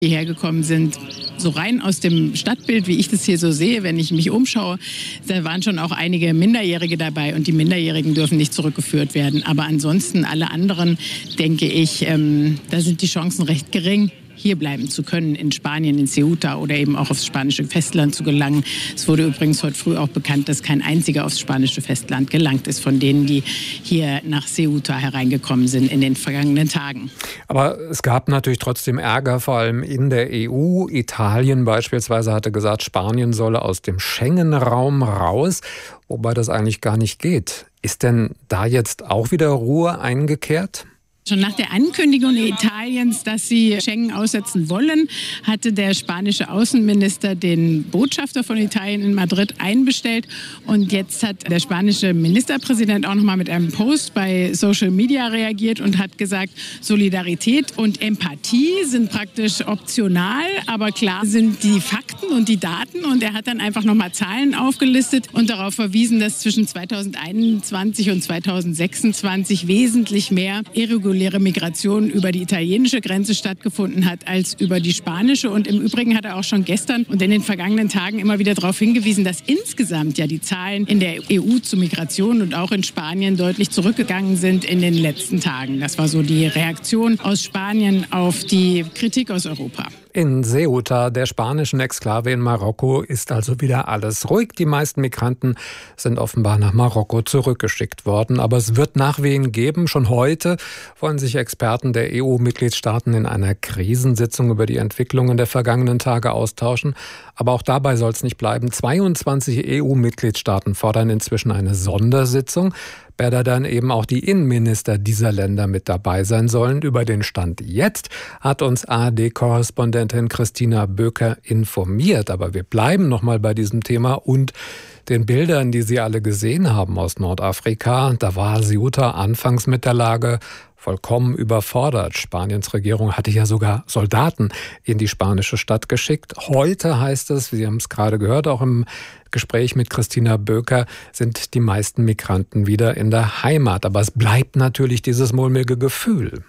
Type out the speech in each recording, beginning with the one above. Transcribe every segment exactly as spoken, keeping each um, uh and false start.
hierher gekommen sind. So rein aus dem Stadtbild, wie ich das hier so sehe, wenn ich mich umschaue, da waren schon auch einige Minderjährige dabei und die Minderjährigen dürfen nicht zurückgeführt werden. Aber ansonsten alle anderen, denke ich, ähm, da sind die Chancen recht gering, hier bleiben zu können, in Spanien, in Ceuta oder eben auch aufs spanische Festland zu gelangen. Es wurde übrigens heute früh auch bekannt, dass kein einziger aufs spanische Festland gelangt ist, von denen, die hier nach Ceuta hereingekommen sind in den vergangenen Tagen. Aber es gab natürlich trotzdem Ärger, vor allem in der E U. Italien beispielsweise hatte gesagt, Spanien solle aus dem Schengen-Raum raus, wobei das eigentlich gar nicht geht. Ist denn da jetzt auch wieder Ruhe eingekehrt? Schon nach der Ankündigung Italiens, dass sie Schengen aussetzen wollen, hatte der spanische Außenminister den Botschafter von Italien in Madrid einbestellt. Und jetzt hat der spanische Ministerpräsident auch noch mal mit einem Post bei Social Media reagiert und hat gesagt, Solidarität und Empathie sind praktisch optional, aber klar sind die Fakten und die Daten. Und er hat dann einfach noch mal Zahlen aufgelistet und darauf verwiesen, dass zwischen zweitausendeinundzwanzig und zweitausendsechsundzwanzig wesentlich mehr irreguläre Migration über die italienische Grenze stattgefunden hat als über die spanische. Und im Übrigen hat er auch schon gestern und in den vergangenen Tagen immer wieder darauf hingewiesen, dass insgesamt ja die Zahlen in der E U zu Migration und auch in Spanien deutlich zurückgegangen sind in den letzten Tagen. Das war so die Reaktion aus Spanien auf die Kritik aus Europa. In Ceuta, der spanischen Exklave in Marokko, ist also wieder alles ruhig. Die meisten Migranten sind offenbar nach Marokko zurückgeschickt worden. Aber es wird Nachwehen geben. Schon heute wollen sich Experten der E U-Mitgliedstaaten in einer Krisensitzung über die Entwicklungen der vergangenen Tage austauschen. Aber auch dabei soll es nicht bleiben. zweiundzwanzig E U-Mitgliedstaaten fordern inzwischen eine Sondersitzung, bei der dann eben auch die Innenminister dieser Länder mit dabei sein sollen. Über den Stand jetzt hat uns A R D-Korrespondentin Christina Böker informiert. Aber wir bleiben noch mal bei diesem Thema und den Bildern, die Sie alle gesehen haben aus Nordafrika. Da war Ceuta anfangs mit der Lage vollkommen überfordert. Spaniens Regierung hatte ja sogar Soldaten in die spanische Stadt geschickt. Heute heißt es, Sie haben es gerade gehört, auch im Gespräch mit Christina Böker, sind die meisten Migranten wieder in der Heimat. Aber es bleibt natürlich dieses mulmige Gefühl.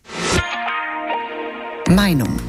Meinung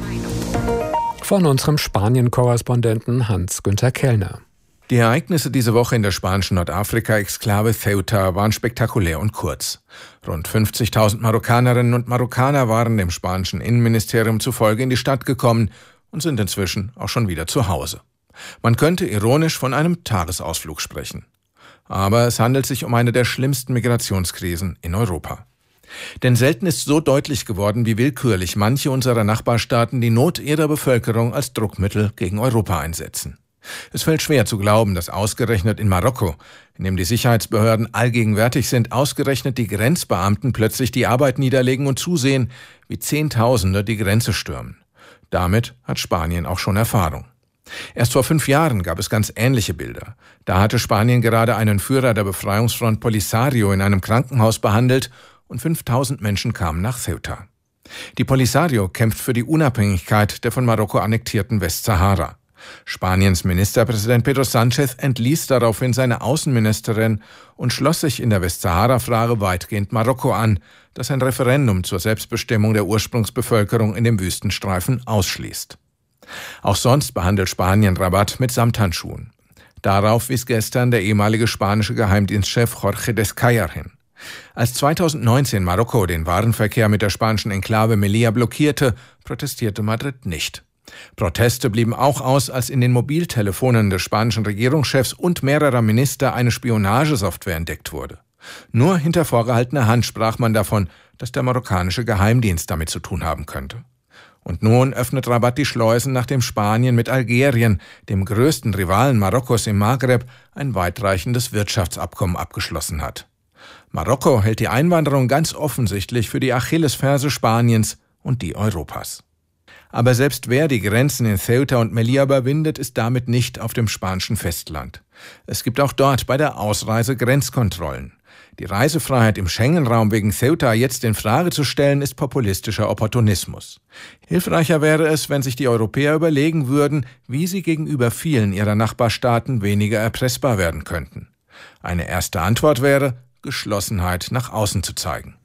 von unserem Spanien-Korrespondenten Hans-Günther Kellner. Die Ereignisse diese Woche in der spanischen Nordafrika-Exklave Ceuta waren spektakulär und kurz. Rund fünfzigtausend Marokkanerinnen und Marokkaner waren dem spanischen Innenministerium zufolge in die Stadt gekommen und sind inzwischen auch schon wieder zu Hause. Man könnte ironisch von einem Tagesausflug sprechen. Aber es handelt sich um eine der schlimmsten Migrationskrisen in Europa. Denn selten ist so deutlich geworden, wie willkürlich manche unserer Nachbarstaaten die Not ihrer Bevölkerung als Druckmittel gegen Europa einsetzen. Es fällt schwer zu glauben, dass ausgerechnet in Marokko, in dem die Sicherheitsbehörden allgegenwärtig sind, ausgerechnet die Grenzbeamten plötzlich die Arbeit niederlegen und zusehen, wie Zehntausende die Grenze stürmen. Damit hat Spanien auch schon Erfahrung. Erst vor fünf Jahren gab es ganz ähnliche Bilder. Da hatte Spanien gerade einen Führer der Befreiungsfront Polisario in einem Krankenhaus behandelt und fünftausend Menschen kamen nach Ceuta. Die Polisario kämpft für die Unabhängigkeit der von Marokko annektierten Westsahara. Spaniens Ministerpräsident Pedro Sánchez entließ daraufhin seine Außenministerin und schloss sich in der Westsahara-Frage weitgehend Marokko an, das ein Referendum zur Selbstbestimmung der Ursprungsbevölkerung in dem Wüstenstreifen ausschließt. Auch sonst behandelt Spanien Rabat mit Samthandschuhen. Darauf wies gestern der ehemalige spanische Geheimdienstchef Jorge Descallar hin. Als zweitausendneunzehn Marokko den Warenverkehr mit der spanischen Enklave Melilla blockierte, protestierte Madrid nicht. Proteste blieben auch aus, als in den Mobiltelefonen des spanischen Regierungschefs und mehrerer Minister eine Spionagesoftware entdeckt wurde. Nur hinter vorgehaltener Hand sprach man davon, dass der marokkanische Geheimdienst damit zu tun haben könnte. Und nun öffnet Rabat die Schleusen, nachdem Spanien mit Algerien, dem größten Rivalen Marokkos im Maghreb, ein weitreichendes Wirtschaftsabkommen abgeschlossen hat. Marokko hält die Einwanderung ganz offensichtlich für die Achillesferse Spaniens und die Europas. Aber selbst wer die Grenzen in Ceuta und Melilla überwindet, ist damit nicht auf dem spanischen Festland. Es gibt auch dort bei der Ausreise Grenzkontrollen. Die Reisefreiheit im Schengen-Raum wegen Ceuta jetzt in Frage zu stellen, ist populistischer Opportunismus. Hilfreicher wäre es, wenn sich die Europäer überlegen würden, wie sie gegenüber vielen ihrer Nachbarstaaten weniger erpressbar werden könnten. Eine erste Antwort wäre, Geschlossenheit nach außen zu zeigen.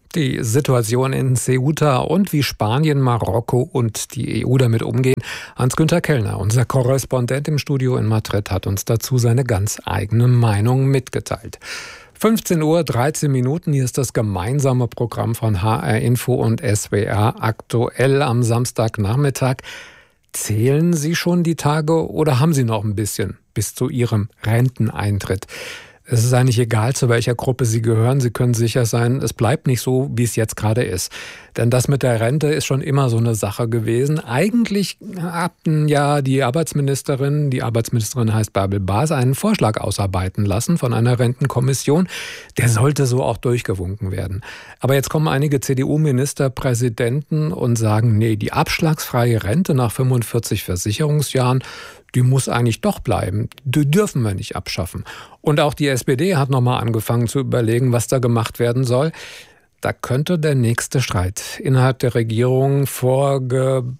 Die Situation in Ceuta und wie Spanien, Marokko und die E U damit umgehen. Hans-Günther Kellner, unser Korrespondent im Studio in Madrid, hat uns dazu seine ganz eigene Meinung mitgeteilt. fünfzehn Uhr, dreizehn Minuten, hier ist das gemeinsame Programm von H R Info und S W R aktuell am Samstagnachmittag. Zählen Sie schon die Tage oder haben Sie noch ein bisschen bis zu Ihrem Renteneintritt? Es ist eigentlich egal, zu welcher Gruppe Sie gehören. Sie können sicher sein, es bleibt nicht so, wie es jetzt gerade ist. Denn das mit der Rente ist schon immer so eine Sache gewesen. Eigentlich hatten ja die Arbeitsministerin, die Arbeitsministerin heißt Bärbel Baas, einen Vorschlag ausarbeiten lassen von einer Rentenkommission. Der sollte so auch durchgewunken werden. Aber jetzt kommen einige C D U-Ministerpräsidenten und sagen, nee, die abschlagsfreie Rente nach fünfundvierzig Versicherungsjahren, die muss eigentlich doch bleiben. Die dürfen wir nicht abschaffen. Und auch die S P D hat nochmal angefangen zu überlegen, was da gemacht werden soll. Da könnte der nächste Streit innerhalb der Regierung vorgebucht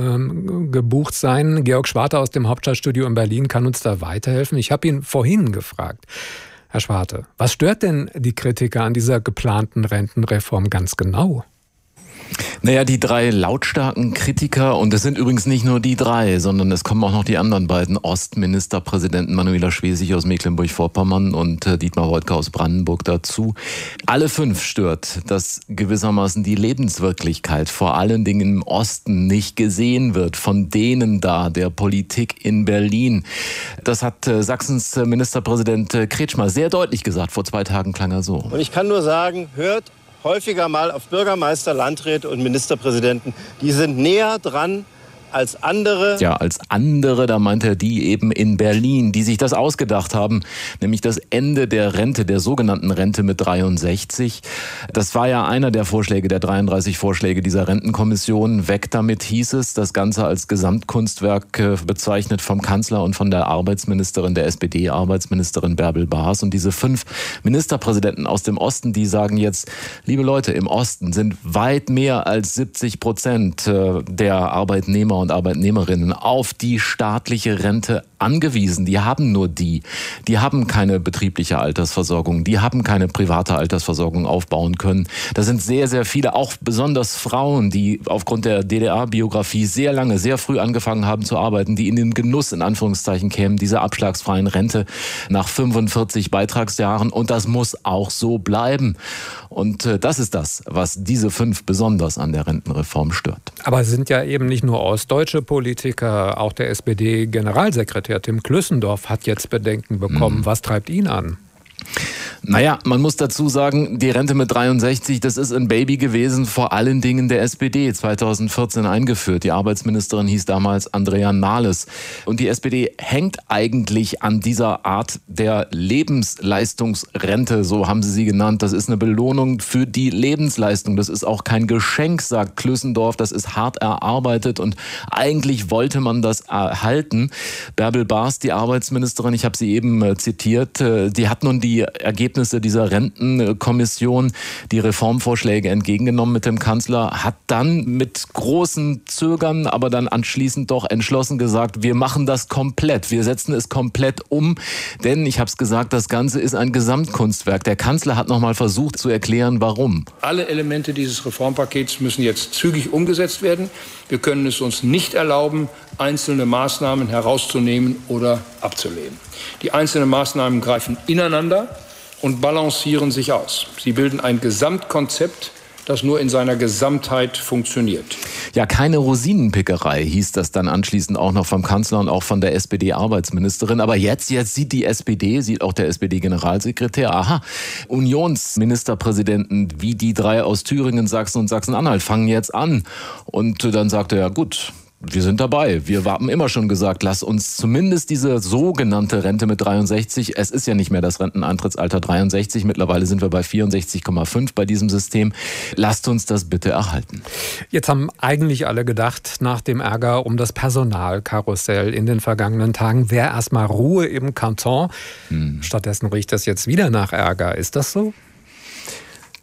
äh, sein. Georg Schwarte aus dem Hauptstadtstudio in Berlin kann uns da weiterhelfen. Ich habe ihn vorhin gefragt. Herr Schwarte, was stört denn die Kritiker an dieser geplanten Rentenreform ganz genau? Naja, die drei lautstarken Kritiker, und es sind übrigens nicht nur die drei, sondern es kommen auch noch die anderen beiden Ostministerpräsidenten Manuela Schwesig aus Mecklenburg-Vorpommern und äh, Dietmar Woidke aus Brandenburg dazu. Alle fünf stört, dass gewissermaßen die Lebenswirklichkeit vor allen Dingen im Osten nicht gesehen wird von denen da, der Politik in Berlin. Das hat äh, Sachsens Ministerpräsident äh, Kretschmer sehr deutlich gesagt. Vor zwei Tagen klang er so. Und ich kann nur sagen, hört häufiger mal auf Bürgermeister, Landräte und Ministerpräsidenten. Die sind näher dran als andere. Ja, als andere, da meint er die eben in Berlin, die sich das ausgedacht haben, nämlich das Ende der Rente, der sogenannten Rente mit dreiundsechzig. Das war ja einer der Vorschläge, der dreiunddreißig Vorschläge dieser Rentenkommission. Weg damit hieß es, das Ganze als Gesamtkunstwerk bezeichnet vom Kanzler und von der Arbeitsministerin, der S P D-Arbeitsministerin Bärbel Baas. Und diese fünf Ministerpräsidenten aus dem Osten, die sagen jetzt, liebe Leute, im Osten sind weit mehr als siebzig Prozent der Arbeitnehmer und Arbeitnehmerinnen auf die staatliche Rente angewiesen. Die haben nur die. Die haben keine betriebliche Altersversorgung. Die haben keine private Altersversorgung aufbauen können. Da sind sehr, sehr viele, auch besonders Frauen, die aufgrund der D D R-Biografie sehr lange, sehr früh angefangen haben zu arbeiten, die in den Genuss, in Anführungszeichen, kämen, dieser abschlagsfreien Rente nach fünfundvierzig Beitragsjahren. Und das muss auch so bleiben. Und äh, das ist das, was diese fünf besonders an der Rentenreform stört. Aber es sind ja eben nicht nur ostdeutsche Politiker, auch der S P D-Generalsekretär Tim Klüssendorf hat jetzt Bedenken bekommen. Mhm. Was treibt ihn an? Naja, man muss dazu sagen, die Rente mit dreiundsechzig, das ist ein Baby gewesen, vor allen Dingen der S P D, zweitausendvierzehn eingeführt. Die Arbeitsministerin hieß damals Andrea Nahles. Und die S P D hängt eigentlich an dieser Art der Lebensleistungsrente, so haben sie sie genannt. Das ist eine Belohnung für die Lebensleistung. Das ist auch kein Geschenk, sagt Klüssendorf. Das ist hart erarbeitet und eigentlich wollte man das erhalten. Bärbel Baas, die Arbeitsministerin, ich habe sie eben zitiert, die hat nun die Ergebnisse dieser Rentenkommission, die Reformvorschläge entgegengenommen mit dem Kanzler, hat dann mit großen Zögern, aber dann anschließend doch entschlossen gesagt, wir machen das komplett, wir setzen es komplett um, denn, ich habe es gesagt, das Ganze ist ein Gesamtkunstwerk. Der Kanzler hat noch mal versucht zu erklären, warum. Alle Elemente dieses Reformpakets müssen jetzt zügig umgesetzt werden. Wir können es uns nicht erlauben, einzelne Maßnahmen herauszunehmen oder abzulehnen. Die einzelnen Maßnahmen greifen ineinander und balancieren sich aus. Sie bilden ein Gesamtkonzept, das nur in seiner Gesamtheit funktioniert. Ja, keine Rosinenpickerei hieß das dann anschließend auch noch vom Kanzler und auch von der S P D-Arbeitsministerin. Aber jetzt, jetzt sieht die S P D, sieht auch der S P D-Generalsekretär, aha, Unionsministerpräsidenten wie die drei aus Thüringen, Sachsen und Sachsen-Anhalt fangen jetzt an. Und dann sagt er, ja gut, wir sind dabei. Wir haben immer schon gesagt, lass uns zumindest diese sogenannte Rente mit dreiundsechzig, es ist ja nicht mehr das Renteneintrittsalter dreiundsechzig, mittlerweile sind wir bei vierundsechzig Komma fünf bei diesem System, lasst uns das bitte erhalten. Jetzt haben eigentlich alle gedacht, nach dem Ärger um das Personalkarussell in den vergangenen Tagen wäre erstmal Ruhe im Kanton. Hm. Stattdessen riecht das jetzt wieder nach Ärger. Ist das so?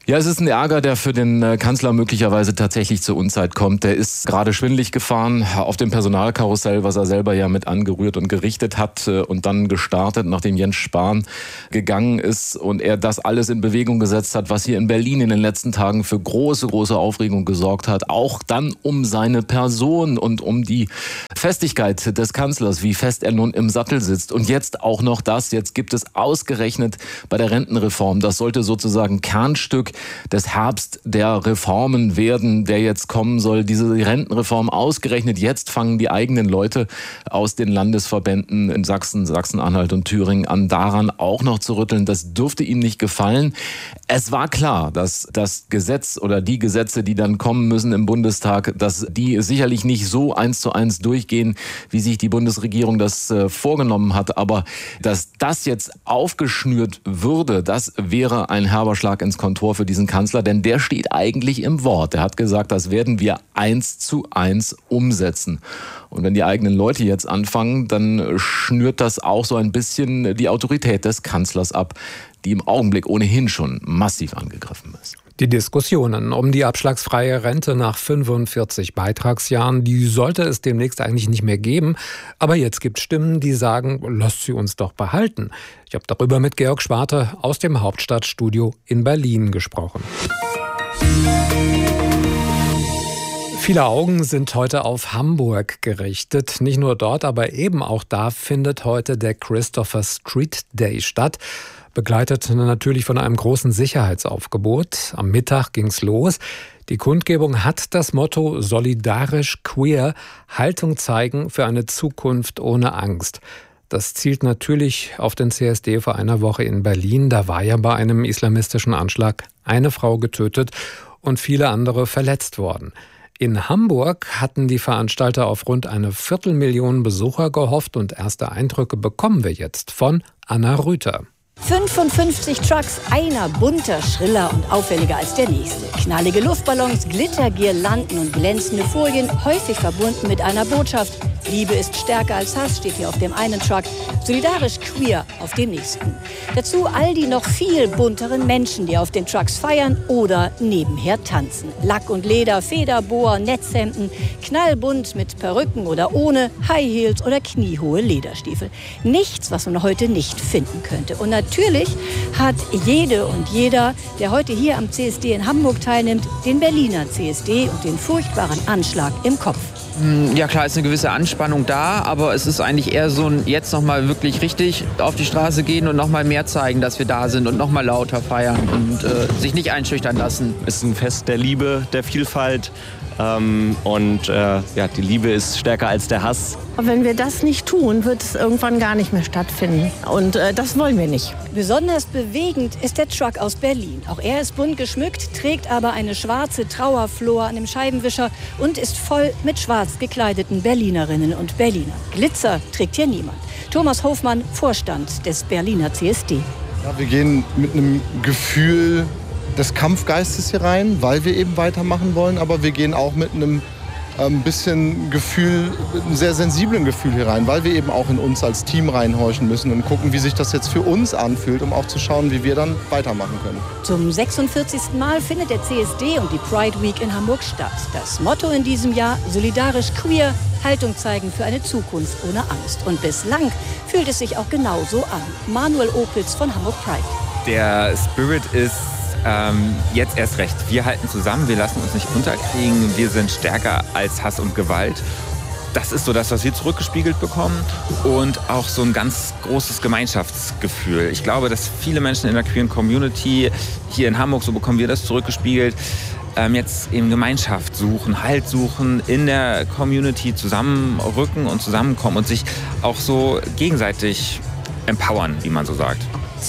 Ja, es ist ein Ärger, der für den Kanzler möglicherweise tatsächlich zur Unzeit kommt. Der ist gerade schwindelig gefahren auf dem Personalkarussell, was er selber ja mit angerührt und gerichtet hat und dann gestartet, nachdem Jens Spahn gegangen ist und er das alles in Bewegung gesetzt hat, was hier in Berlin in den letzten Tagen für große, große Aufregung gesorgt hat. Auch dann um seine Person und um die Festigkeit des Kanzlers, wie fest er nun im Sattel sitzt. Und jetzt auch noch das, jetzt gibt es ausgerechnet bei der Rentenreform, das sollte sozusagen Kernstück des Herbst der Reformen werden, der jetzt kommen soll. Diese Rentenreform ausgerechnet, jetzt fangen die eigenen Leute aus den Landesverbänden in Sachsen, Sachsen-Anhalt und Thüringen an, daran auch noch zu rütteln. Das dürfte ihm nicht gefallen. Es war klar, dass das Gesetz oder die Gesetze, die dann kommen müssen im Bundestag, dass die sicherlich nicht so eins zu eins durchgehen, wie sich die Bundesregierung das äh, vorgenommen hat. Aber dass das jetzt aufgeschnürt würde, das wäre ein herber Schlag ins Kontor für diesen Kanzler, denn der steht eigentlich im Wort. Er hat gesagt, das werden wir eins zu eins umsetzen. Und wenn die eigenen Leute jetzt anfangen, dann schnürt das auch so ein bisschen die Autorität des Kanzlers ab, die im Augenblick ohnehin schon massiv angegriffen ist. Die Diskussionen um die abschlagsfreie Rente nach fünfundvierzig Beitragsjahren, die sollte es demnächst eigentlich nicht mehr geben. Aber jetzt gibt es Stimmen, die sagen, lasst sie uns doch behalten. Ich habe darüber mit Georg Schwarte aus dem Hauptstadtstudio in Berlin gesprochen. Viele Augen sind heute auf Hamburg gerichtet. Nicht nur dort, aber eben auch da findet heute der Christopher Street Day statt. Begleitet natürlich von einem großen Sicherheitsaufgebot. Am Mittag ging's los. Die Kundgebung hat das Motto solidarisch queer, Haltung zeigen für eine Zukunft ohne Angst. Das zielt natürlich auf den C S D vor einer Woche in Berlin. Da war ja bei einem islamistischen Anschlag eine Frau getötet und viele andere verletzt worden. In Hamburg hatten die Veranstalter auf rund eine Viertelmillion Besucher gehofft und erste Eindrücke bekommen wir jetzt von Anna Rüther. fünfundfünfzig Trucks, einer bunter, schriller und auffälliger als der nächste. Knallige Luftballons, Glittergirlanden und glänzende Folien, häufig verbunden mit einer Botschaft. Liebe ist stärker als Hass, steht hier auf dem einen Truck. Solidarisch queer auf dem nächsten. Dazu all die noch viel bunteren Menschen, die auf den Trucks feiern oder nebenher tanzen. Lack und Leder, Federboa, Netzhemden, knallbunt mit Perücken oder ohne, High Heels oder kniehohe Lederstiefel. Nichts, was man heute nicht finden könnte. Und natürlich hat jede und jeder, der heute hier am C S D in Hamburg teilnimmt, den Berliner C S D und den furchtbaren Anschlag im Kopf. Ja klar, ist eine gewisse Anspannung da, aber es ist eigentlich eher so ein jetzt nochmal wirklich richtig auf die Straße gehen und nochmal mehr zeigen, dass wir da sind und nochmal lauter feiern und äh, sich nicht einschüchtern lassen. Es ist ein Fest der Liebe, der Vielfalt ähm, und äh, ja, die Liebe ist stärker als der Hass. Wenn wir das nicht tun, wird es irgendwann gar nicht mehr stattfinden. Und äh, das wollen wir nicht. Besonders bewegend ist der Truck aus Berlin. Auch er ist bunt geschmückt, trägt aber eine schwarze Trauerflor an dem Scheibenwischer und ist voll mit schwarz gekleideten Berlinerinnen und Berlinern. Glitzer trägt hier niemand. Thomas Hofmann, Vorstand des Berliner C S D. Ja, wir gehen mit einem Gefühl des Kampfgeistes hier rein, weil wir eben weitermachen wollen. Aber wir gehen auch mit einem ein bisschen Gefühl, einem sehr sensiblen Gefühl hier rein, weil wir eben auch in uns als Team reinhorchen müssen und gucken, wie sich das jetzt für uns anfühlt, um auch zu schauen, wie wir dann weitermachen können. Zum sechsundvierzigsten Mal findet der C S D und die Pride Week in Hamburg statt. Das Motto in diesem Jahr: solidarisch queer, Haltung zeigen für eine Zukunft ohne Angst. Und bislang fühlt es sich auch genauso an. Manuel Opitz von Hamburg Pride. Der Spirit ist Ähm, jetzt erst recht. Wir halten zusammen, wir lassen uns nicht unterkriegen, wir sind stärker als Hass und Gewalt. Das ist so das, was wir zurückgespiegelt bekommen und auch so ein ganz großes Gemeinschaftsgefühl. Ich glaube, dass viele Menschen in der queeren Community hier in Hamburg, so bekommen wir das zurückgespiegelt, ähm, jetzt eben Gemeinschaft suchen, Halt suchen, in der Community zusammenrücken und zusammenkommen und sich auch so gegenseitig empowern, wie man so sagt.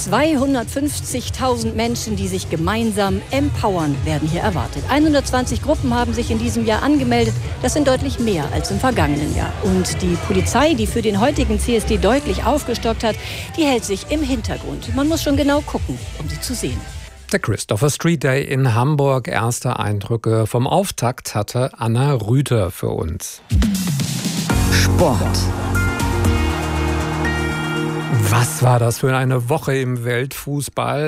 zweihundertfünfzigtausend Menschen, die sich gemeinsam empowern, werden hier erwartet. hundertzwanzig Gruppen haben sich in diesem Jahr angemeldet. Das sind deutlich mehr als im vergangenen Jahr. Und die Polizei, die für den heutigen C S D deutlich aufgestockt hat, die hält sich im Hintergrund. Man muss schon genau gucken, um sie zu sehen. Der Christopher Street Day in Hamburg. Erste Eindrücke vom Auftakt hatte Anna Rüther für uns. Sport. Was war das für eine Woche im Weltfußball?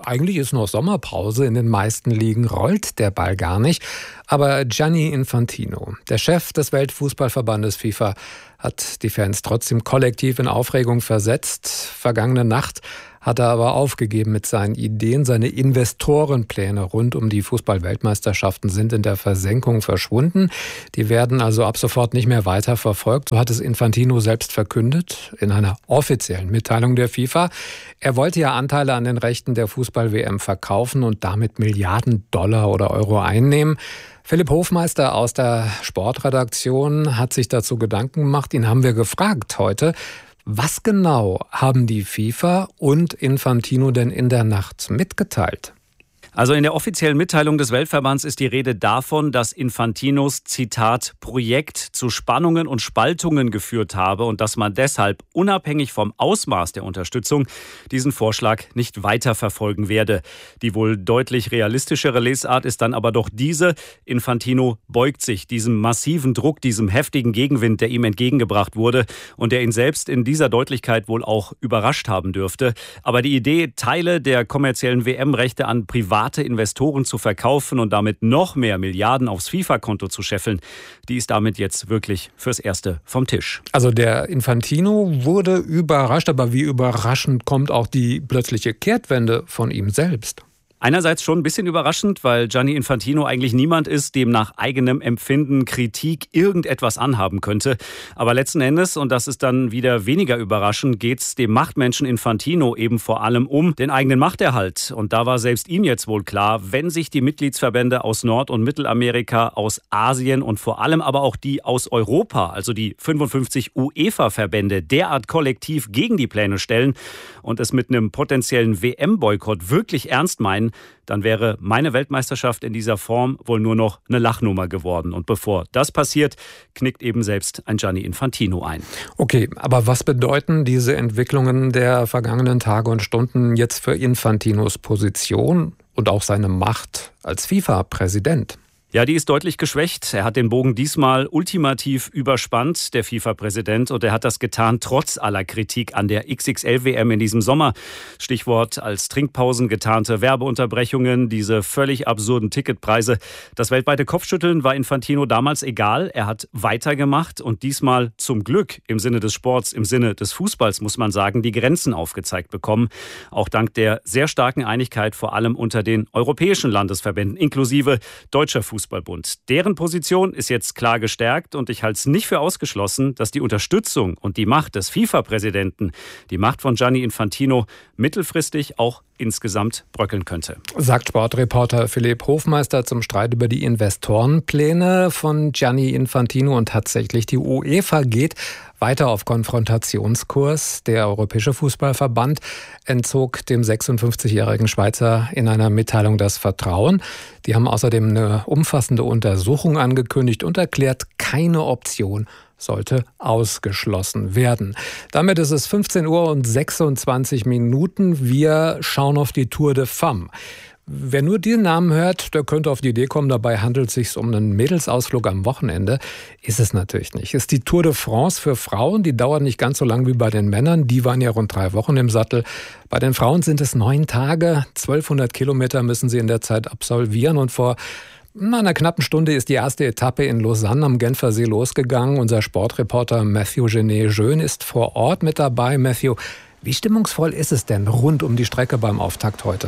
Eigentlich ist noch Sommerpause, in den meisten Ligen rollt der Ball gar nicht. Aber Gianni Infantino, der Chef des Weltfußballverbandes FIFA, hat die Fans trotzdem kollektiv in Aufregung versetzt. Vergangene Nacht hat er aber aufgegeben mit seinen Ideen. Seine Investorenpläne rund um die Fußball-Weltmeisterschaften sind in der Versenkung verschwunden. Die werden also ab sofort nicht mehr weiterverfolgt. So hat es Infantino selbst verkündet in einer offiziellen Mitteilung der FIFA. Er wollte ja Anteile an den Rechten der Fußball-W M verkaufen und damit Milliarden Dollar oder Euro einnehmen. Philipp Hofmeister aus der Sportredaktion hat sich dazu Gedanken gemacht. Ihn haben wir gefragt heute. Was genau haben die FIFA und Infantino denn in der Nacht mitgeteilt? Also in der offiziellen Mitteilung des Weltverbands ist die Rede davon, dass Infantinos, Zitat, Projekt zu Spannungen und Spaltungen geführt habe und dass man deshalb unabhängig vom Ausmaß der Unterstützung diesen Vorschlag nicht weiterverfolgen werde. Die wohl deutlich realistischere Lesart ist dann aber doch diese: Infantino beugt sich diesem massiven Druck, diesem heftigen Gegenwind, der ihm entgegengebracht wurde und der ihn selbst in dieser Deutlichkeit wohl auch überrascht haben dürfte. Aber die Idee, Teile der kommerziellen W M-Rechte an private Investoren zu verkaufen und damit noch mehr Milliarden aufs FIFA-Konto zu scheffeln, die ist damit jetzt wirklich fürs Erste vom Tisch. Also der Infantino wurde überrascht, aber wie überraschend kommt auch die plötzliche Kehrtwende von ihm selbst? Einerseits schon ein bisschen überraschend, weil Gianni Infantino eigentlich niemand ist, dem nach eigenem Empfinden Kritik irgendetwas anhaben könnte. Aber letzten Endes, und das ist dann wieder weniger überraschend, geht es dem Machtmenschen Infantino eben vor allem um den eigenen Machterhalt. Und da war selbst ihm jetzt wohl klar, wenn sich die Mitgliedsverbände aus Nord- und Mittelamerika, aus Asien und vor allem aber auch die aus Europa, also die fünfundfünfzig UEFA-Verbände, derart kollektiv gegen die Pläne stellen und es mit einem potenziellen W M-Boykott wirklich ernst meinen, dann wäre meine Weltmeisterschaft in dieser Form wohl nur noch eine Lachnummer geworden. Und bevor das passiert, knickt eben selbst ein Gianni Infantino ein. Okay, aber was bedeuten diese Entwicklungen der vergangenen Tage und Stunden jetzt für Infantinos Position und auch seine Macht als FIFA-Präsident? Ja, die ist deutlich geschwächt. Er hat den Bogen diesmal ultimativ überspannt, der FIFA-Präsident. Und er hat das getan trotz aller Kritik an der X X L W M in diesem Sommer. Stichwort als Trinkpausen getarnte Werbeunterbrechungen, diese völlig absurden Ticketpreise. Das weltweite Kopfschütteln war Infantino damals egal. Er hat weitergemacht und diesmal zum Glück im Sinne des Sports, im Sinne des Fußballs, muss man sagen, die Grenzen aufgezeigt bekommen. Auch dank der sehr starken Einigkeit vor allem unter den europäischen Landesverbänden, inklusive deutscher Fußball. Fußballbund. Deren Position ist jetzt klar gestärkt und ich halte es nicht für ausgeschlossen, dass die Unterstützung und die Macht des FIFA-Präsidenten, die Macht von Gianni Infantino, mittelfristig auch insgesamt bröckeln könnte. Sagt Sportreporter Philipp Hofmeister zum Streit über die Investorenpläne von Gianni Infantino. Und tatsächlich, die UEFA geht weiter auf Konfrontationskurs. Der Europäische Fußballverband entzog dem sechsundfünfzigjährigen Schweizer in einer Mitteilung das Vertrauen. Die haben außerdem eine umfassende Untersuchung angekündigt und erklärt, keine Option sollte ausgeschlossen werden. Damit ist es fünfzehn Uhr und sechsundzwanzig Minuten. Wir schauen auf die Tour de Femmes. Wer nur den Namen hört, der könnte auf die Idee kommen, dabei handelt es sich um einen Mädelsausflug am Wochenende. Ist es natürlich nicht. Ist die Tour de France für Frauen, die dauert nicht ganz so lang wie bei den Männern. Die waren ja rund drei Wochen im Sattel. Bei den Frauen sind es neun Tage. zwölfhundert Kilometer müssen sie in der Zeit absolvieren. Und vor Na, einer knappen Stunde ist die erste Etappe in Lausanne am Genfersee losgegangen. Unser Sportreporter Matthew Genet-Jeune ist vor Ort mit dabei. Matthew, wie stimmungsvoll ist es denn rund um die Strecke beim Auftakt heute?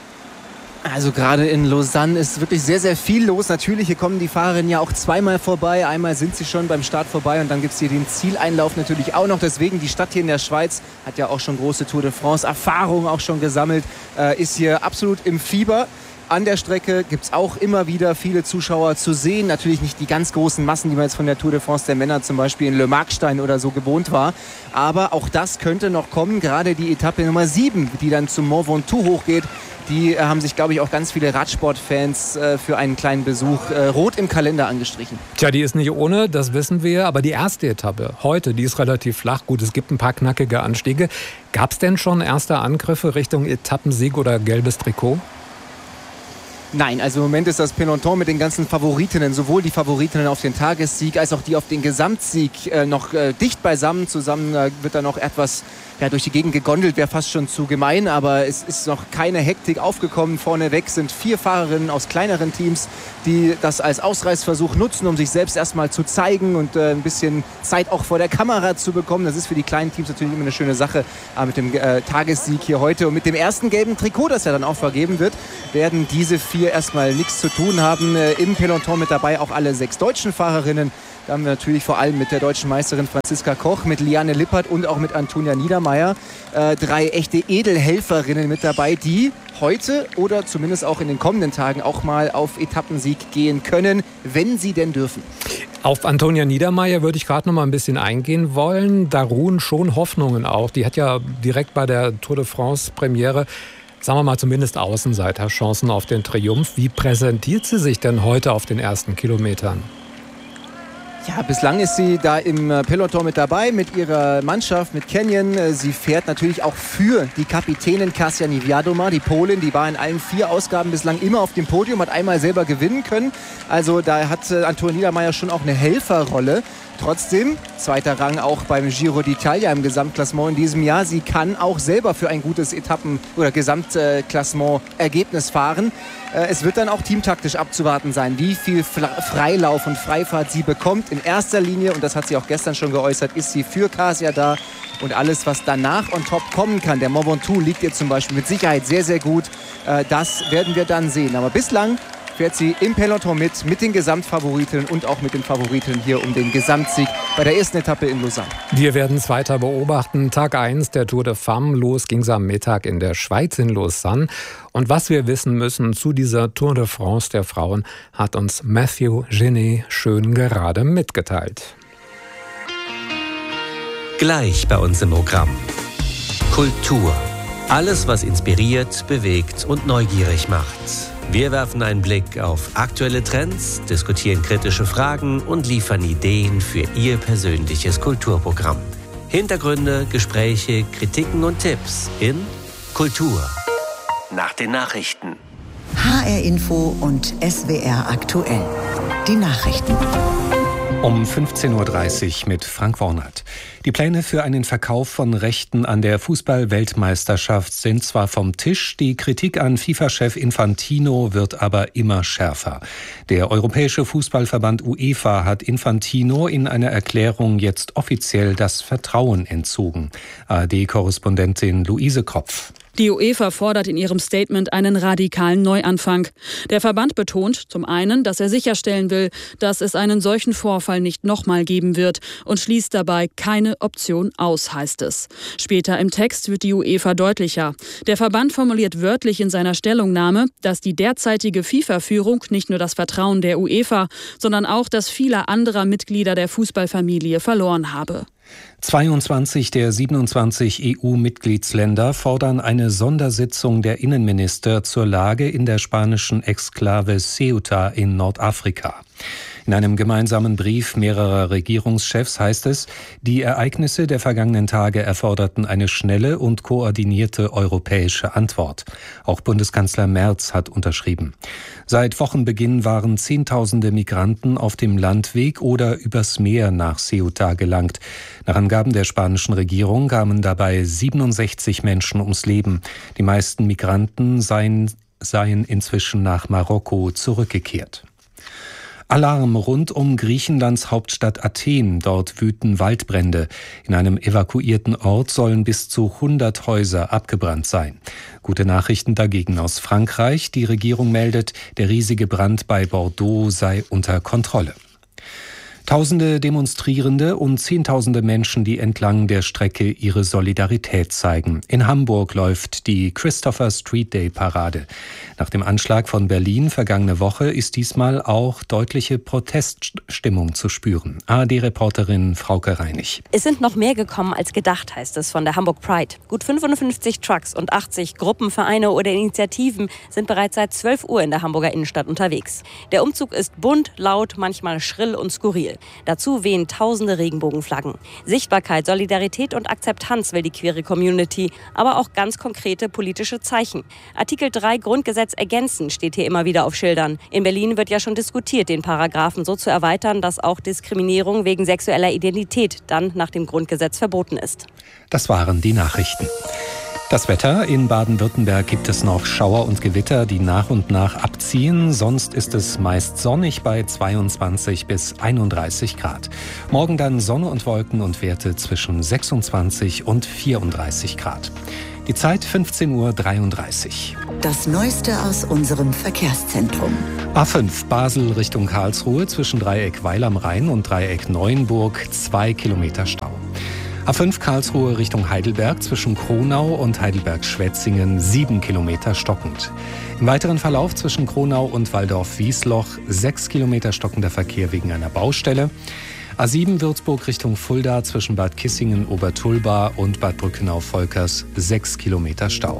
Also gerade in Lausanne ist wirklich sehr, sehr viel los. Natürlich, hier kommen die Fahrerinnen ja auch zweimal vorbei. Einmal sind sie schon beim Start vorbei und dann gibt es hier den Zieleinlauf natürlich auch noch. Deswegen, die Stadt hier in der Schweiz hat ja auch schon große Tour de France Erfahrung auch schon gesammelt, äh, ist hier absolut im Fieber. An der Strecke gibt es auch immer wieder viele Zuschauer zu sehen. Natürlich nicht die ganz großen Massen, die man jetzt von der Tour de France der Männer zum Beispiel in Le Markstein oder so gewohnt war. Aber auch das könnte noch kommen. Gerade die Etappe Nummer sieben, die dann zum Mont Ventoux hochgeht, die äh, haben sich, glaube ich, auch ganz viele Radsportfans äh, für einen kleinen Besuch äh, rot im Kalender angestrichen. Tja, die ist nicht ohne, das wissen wir. Aber die erste Etappe heute, die ist relativ flach. Gut, es gibt ein paar knackige Anstiege. Gab es denn schon erste Angriffe Richtung Etappensieg oder gelbes Trikot? Nein, also im Moment ist das Peloton mit den ganzen Favoritinnen, sowohl die Favoritinnen auf den Tagessieg als auch die auf den Gesamtsieg äh, noch äh, dicht beisammen. Zusammen äh, wird da noch etwas ja, durch die Gegend gegondelt, wäre fast schon zu gemein, aber es ist noch keine Hektik aufgekommen. Vorneweg sind vier Fahrerinnen aus kleineren Teams, die das als Ausreißversuch nutzen, um sich selbst erstmal zu zeigen und äh, ein bisschen Zeit auch vor der Kamera zu bekommen. Das ist für die kleinen Teams natürlich immer eine schöne Sache, aber mit dem äh, Tagessieg hier heute und mit dem ersten gelben Trikot, das ja dann auch vergeben wird, werden diese vier erstmal nichts zu tun haben. Äh, Im Peloton mit dabei auch alle sechs deutschen Fahrerinnen. Da haben wir natürlich vor allem mit der deutschen Meisterin Franziska Koch, mit Liane Lippert und auch mit Antonia Niedermeyer äh, drei echte Edelhelferinnen mit dabei, die heute oder zumindest auch in den kommenden Tagen auch mal auf Etappensieg gehen können, wenn sie denn dürfen. Auf Antonia Niedermeyer würde ich gerade noch mal ein bisschen eingehen wollen. Da ruhen schon Hoffnungen auch. Die hat ja direkt bei der Tour de France Premiere, sagen wir mal zumindest Außenseiter, Chancen auf den Triumph. Wie präsentiert sie sich denn heute auf den ersten Kilometern? Ja, bislang ist sie da im Peloton mit dabei, mit ihrer Mannschaft, mit Canyon. Sie fährt natürlich auch für die Kapitänin Kasia Niewiadoma, die Polin. Die war in allen vier Ausgaben bislang immer auf dem Podium, hat einmal selber gewinnen können. Also da hat Antonia Niedermeyer schon auch eine Helferrolle. Trotzdem, zweiter Rang auch beim Giro d'Italia im Gesamtklassement in diesem Jahr. Sie kann auch selber für ein gutes Etappen- oder Gesamtklassement-Ergebnis fahren. Es wird dann auch teamtaktisch abzuwarten sein, wie viel Freilauf und Freifahrt sie bekommt. In erster Linie, und das hat sie auch gestern schon geäußert, ist sie für Kasia da. Und alles, was danach on top kommen kann, der Mont Ventoux liegt ihr zum Beispiel mit Sicherheit sehr, sehr gut. Das werden wir dann sehen. Aber bislang fährt sie im Peloton mit, mit den Gesamtfavoriten und auch mit den Favoriten hier um den Gesamtsieg bei der ersten Etappe in Lausanne. Wir werden es weiter beobachten. Tag eins der Tour de Femmes. Los ging es am Mittag in der Schweiz in Lausanne. Und was wir wissen müssen zu dieser Tour de France der Frauen, hat uns Matthew Genet schön gerade mitgeteilt. Gleich bei uns im Programm. Kultur. Alles, was inspiriert, bewegt und neugierig macht. Wir werfen einen Blick auf aktuelle Trends, diskutieren kritische Fragen und liefern Ideen für Ihr persönliches Kulturprogramm. Hintergründe, Gespräche, Kritiken und Tipps in Kultur. Nach den Nachrichten. H R Info und S W R aktuell. Die Nachrichten. Um fünfzehn Uhr dreißig mit Frank Wornert. Die Pläne für einen Verkauf von Rechten an der Fußball-Weltmeisterschaft sind zwar vom Tisch, die Kritik an FIFA-Chef Infantino wird aber immer schärfer. Der Europäische Fußballverband UEFA hat Infantino in einer Erklärung jetzt offiziell das Vertrauen entzogen. A R D-Korrespondentin Luise Kropf. Die UEFA fordert in ihrem Statement einen radikalen Neuanfang. Der Verband betont zum einen, dass er sicherstellen will, dass es einen solchen Vorfall nicht nochmal geben wird und schließt dabei keine Option aus, heißt es. Später im Text wird die UEFA deutlicher. Der Verband formuliert wörtlich in seiner Stellungnahme, dass die derzeitige FIFA-Führung nicht nur das Vertrauen der UEFA, sondern auch das vieler anderer Mitglieder der Fußballfamilie verloren habe. zweiundzwanzig der siebenundzwanzig E U-Mitgliedsländer fordern eine Sondersitzung der Innenminister zur Lage in der spanischen Exklave Ceuta in Nordafrika. In einem gemeinsamen Brief mehrerer Regierungschefs heißt es, die Ereignisse der vergangenen Tage erforderten eine schnelle und koordinierte europäische Antwort. Auch Bundeskanzler Merz hat unterschrieben. Seit Wochenbeginn waren Zehntausende Migranten auf dem Landweg oder übers Meer nach Ceuta gelangt. Nach Angaben der spanischen Regierung kamen dabei siebenundsechzig Menschen ums Leben. Die meisten Migranten seien, seien inzwischen nach Marokko zurückgekehrt. Alarm rund um Griechenlands Hauptstadt Athen. Dort wüten Waldbrände. In einem evakuierten Ort sollen bis zu hundert Häuser abgebrannt sein. Gute Nachrichten dagegen aus Frankreich. Die Regierung meldet, der riesige Brand bei Bordeaux sei unter Kontrolle. Tausende Demonstrierende und Zehntausende Menschen, die entlang der Strecke ihre Solidarität zeigen. In Hamburg läuft die Christopher Street Day Parade. Nach dem Anschlag von Berlin vergangene Woche ist diesmal auch deutliche Proteststimmung zu spüren. A R D-Reporterin Frauke Reinig. Es sind noch mehr gekommen als gedacht, heißt es von der Hamburg Pride. Gut fünfundfünfzig Trucks und achtzig Gruppen, Vereine oder Initiativen sind bereits seit zwölf Uhr in der Hamburger Innenstadt unterwegs. Der Umzug ist bunt, laut, manchmal schrill und skurril. Flagge. Dazu wehen tausende Regenbogenflaggen. Sichtbarkeit, Solidarität und Akzeptanz will die queere Community, aber auch ganz konkrete politische Zeichen. Artikel drei Grundgesetz ergänzen steht hier immer wieder auf Schildern. In Berlin wird ja schon diskutiert, den Paragraphen so zu erweitern, dass auch Diskriminierung wegen sexueller Identität dann nach dem Grundgesetz verboten ist. Das waren die Nachrichten. Das Wetter: In Baden-Württemberg gibt es noch Schauer und Gewitter, die nach und nach abziehen. Sonst ist es meist sonnig bei zweiundzwanzig bis einunddreißig Grad. Morgen dann Sonne und Wolken und Werte zwischen sechsundzwanzig und vierunddreißig Grad. Die Zeit fünfzehn Uhr dreiunddreißig. Das Neueste aus unserem Verkehrszentrum. A fünf Basel Richtung Karlsruhe zwischen Dreieck Weil am Rhein und Dreieck Neuenburg zwei Kilometer Stau. A fünf Karlsruhe Richtung Heidelberg zwischen Kronau und Heidelberg-Schwetzingen sieben Kilometer stockend. Im weiteren Verlauf zwischen Kronau und Waldorf-Wiesloch sechs Kilometer stockender Verkehr wegen einer Baustelle. A sieben Würzburg Richtung Fulda zwischen Bad Kissingen, Obertulba und Bad Brückenau-Volkers sechs Kilometer Stau.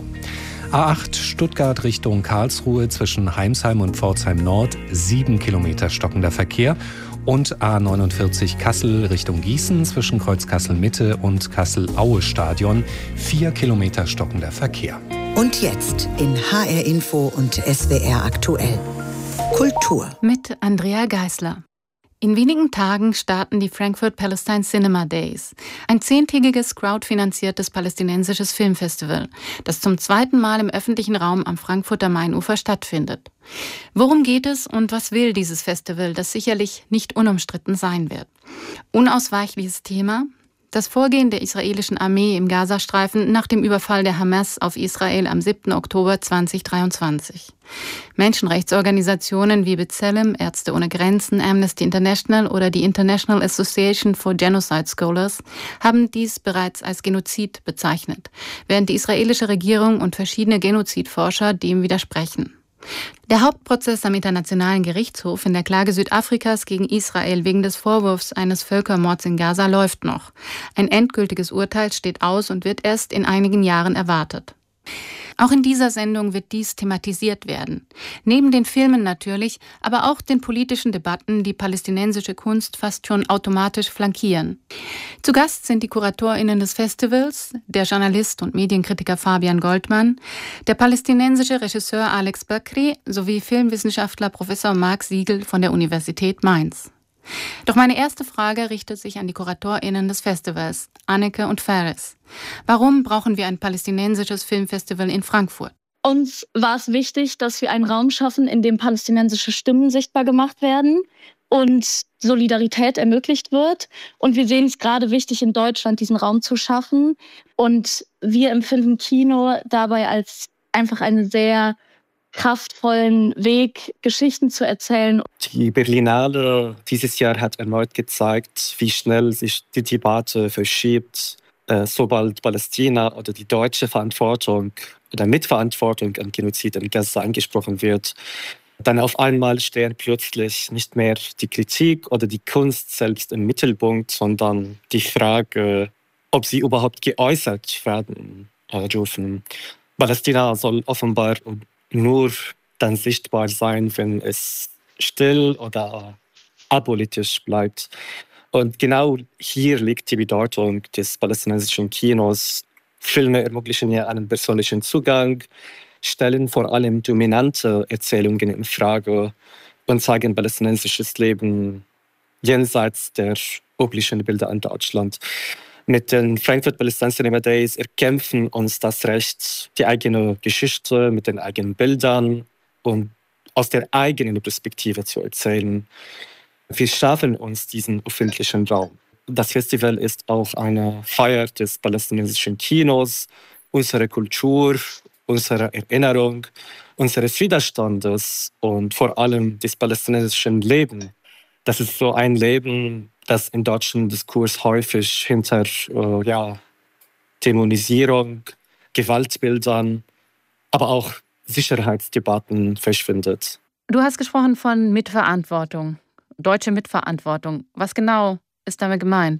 A acht Stuttgart Richtung Karlsruhe zwischen Heimsheim und Pforzheim Nord sieben Kilometer stockender Verkehr. Und A neunundvierzig Kassel Richtung Gießen zwischen Kreuz Kassel Mitte und Kassel-Aue-Stadion vier Kilometer stockender Verkehr. Und jetzt in H R Info und S W R aktuell. Kultur. Mit Andrea Geisler. In wenigen Tagen starten die Frankfurt Palestine Cinema Days, ein zehntägiges crowdfinanziertes palästinensisches Filmfestival, das zum zweiten Mal im öffentlichen Raum am Frankfurter Mainufer stattfindet. Worum geht es und was will dieses Festival, das sicherlich nicht unumstritten sein wird? Unausweichliches Thema: das Vorgehen der israelischen Armee im Gazastreifen nach dem Überfall der Hamas auf Israel am siebten Oktober zweitausenddreiundzwanzig. Menschenrechtsorganisationen wie B'Tselem, Ärzte ohne Grenzen, Amnesty International oder die International Association for Genocide Scholars haben dies bereits als Genozid bezeichnet, während die israelische Regierung und verschiedene Genozidforscher dem widersprechen. Der Hauptprozess am Internationalen Gerichtshof in der Klage Südafrikas gegen Israel wegen des Vorwurfs eines Völkermords in Gaza läuft noch. Ein endgültiges Urteil steht aus und wird erst in einigen Jahren erwartet. Auch in dieser Sendung wird dies thematisiert werden. Neben den Filmen natürlich, aber auch den politischen Debatten, die palästinensische Kunst fast schon automatisch flankieren. Zu Gast sind die KuratorInnen des Festivals, der Journalist und Medienkritiker Fabian Goldmann, der palästinensische Regisseur Alex Bakri sowie Filmwissenschaftler Professor Marc Siegel von der Universität Mainz. Doch meine erste Frage richtet sich an die KuratorInnen des Festivals, Anneke und Faris. Warum brauchen wir ein palästinensisches Filmfestival in Frankfurt? Uns war es wichtig, dass wir einen Raum schaffen, in dem palästinensische Stimmen sichtbar gemacht werden und Solidarität ermöglicht wird. Und wir sehen es gerade wichtig, in Deutschland diesen Raum zu schaffen. Und wir empfinden Kino dabei als einfach einen sehr kraftvollen Weg, Geschichten zu erzählen. Die Berlinale dieses Jahr hat erneut gezeigt, wie schnell sich die Debatte verschiebt, äh, sobald Palästina oder die deutsche Verantwortung oder Mitverantwortung am Genozid in Gaza angesprochen wird. Dann auf einmal stehen plötzlich nicht mehr die Kritik oder die Kunst selbst im Mittelpunkt, sondern die Frage, ob sie überhaupt geäußert werden dürfen. Palästina soll offenbar nur dann sichtbar sein, wenn es still oder apolitisch bleibt. Und genau hier liegt die Bedeutung des palästinensischen Kinos. Filme ermöglichen ja einen persönlichen Zugang, stellen vor allem dominante Erzählungen in Frage und zeigen palästinensisches Leben jenseits der üblichen Bilder in Deutschland. Mit den Frankfurt Palestine Cinema Days erkämpfen uns das Recht, die eigene Geschichte mit den eigenen Bildern und aus der eigenen Perspektive zu erzählen. Wir schaffen uns diesen öffentlichen Raum. Das Festival ist auch eine Feier des palästinensischen Kinos, unserer Kultur, unserer Erinnerung, unseres Widerstandes und vor allem des palästinensischen Lebens. Das ist so ein Leben, das im deutschen Diskurs häufig hinter äh, ja, Dämonisierung, Gewaltbildern, aber auch Sicherheitsdebatten verschwindet. Du hast gesprochen von Mitverantwortung, deutsche Mitverantwortung. Was genau ist damit gemeint?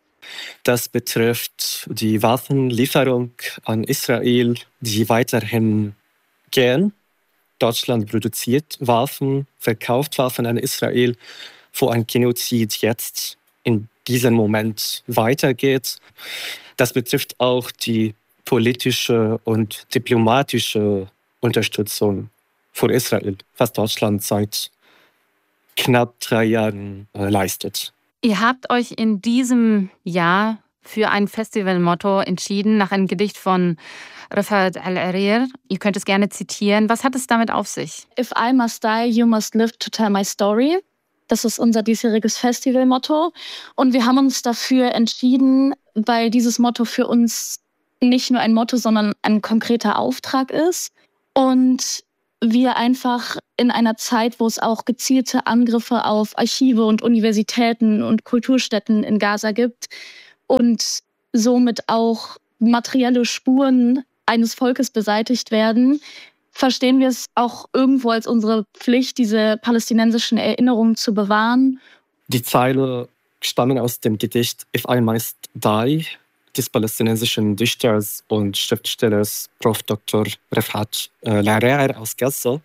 Das betrifft die Waffenlieferung an Israel, die weiterhin gehen. Deutschland produziert Waffen, verkauft Waffen an Israel. wo ein Genozid jetzt in diesem Moment weitergeht. Das betrifft auch die politische und diplomatische Unterstützung für Israel, was Deutschland seit knapp drei Jahren äh, leistet. Ihr habt euch in diesem Jahr für ein Festivalmotto entschieden, nach einem Gedicht von Rafat al-Arir. Ihr könnt es gerne zitieren. Was hat es damit auf sich? If I must die, you must live to tell my story. Das ist unser diesjähriges Festivalmotto. Und wir haben uns dafür entschieden, weil dieses Motto für uns nicht nur ein Motto, sondern ein konkreter Auftrag ist. Und wir einfach in einer Zeit, wo es auch gezielte Angriffe auf Archive und Universitäten und Kulturstätten in Gaza gibt und somit auch materielle Spuren eines Volkes beseitigt werden, verstehen wir es auch irgendwo als unsere Pflicht, diese palästinensischen Erinnerungen zu bewahren. Die Zeile stammen aus dem Gedicht If I Must Die des palästinensischen Dichters und Schriftstellers Professor Doktor Rafat al-Arir aus Gaza.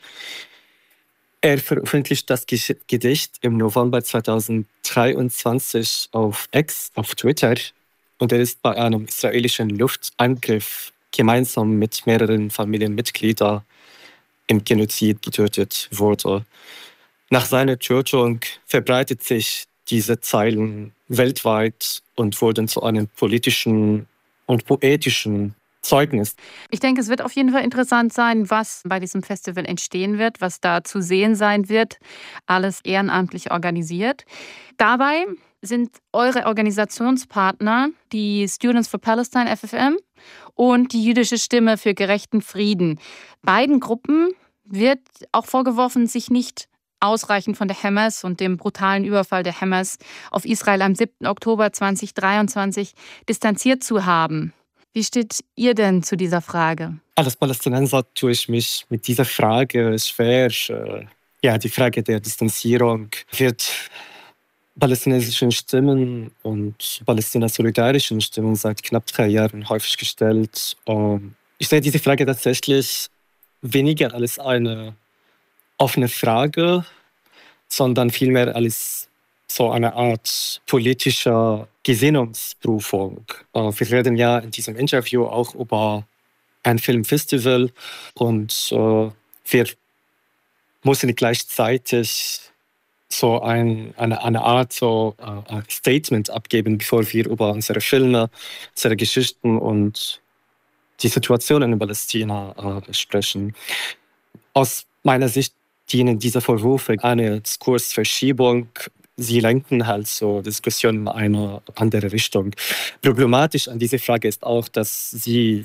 Er veröffentlicht das Gedicht im November zweitausenddreiundzwanzig auf X, auf Twitter, und er ist bei einem israelischen Luftangriff gemeinsam mit mehreren Familienmitgliedern im Genozid getötet wurde. Nach seiner Tötung verbreitet sich diese Zeilen weltweit und wurden zu einem politischen und poetischen Zeugnis. Ich denke, es wird auf jeden Fall interessant sein, was bei diesem Festival entstehen wird, was da zu sehen sein wird. Alles ehrenamtlich organisiert. Dabei sind eure Organisationspartner die Students for Palestine, F F M, und die Jüdische Stimme für gerechten Frieden. Beiden Gruppen wird auch vorgeworfen, sich nicht ausreichend von der Hamas und dem brutalen Überfall der Hamas auf Israel am siebten Oktober zweitausenddreiundzwanzig distanziert zu haben. Wie steht ihr denn zu dieser Frage? Als Palästinenser tue ich mich mit dieser Frage schwer. Ja, die Frage der Distanzierung wird palästinensischen Stimmen und palästina-solidarischen Stimmen seit knapp drei Jahren häufig gestellt. Ich sehe diese Frage tatsächlich weniger als eine offene Frage, sondern vielmehr als so eine Art politischer Gesinnungsprüfung. Wir reden ja in diesem Interview auch über ein Filmfestival und wir müssen gleichzeitig so ein, eine, eine Art so, uh, Statement abgeben, bevor wir über unsere Filme, unsere Geschichten und die Situation in Palästina uh, sprechen. Aus meiner Sicht dienen diese Vorwürfe einer Diskursverschiebung. Sie lenken halt so Diskussionen in eine andere Richtung. Problematisch an dieser Frage ist auch, dass sie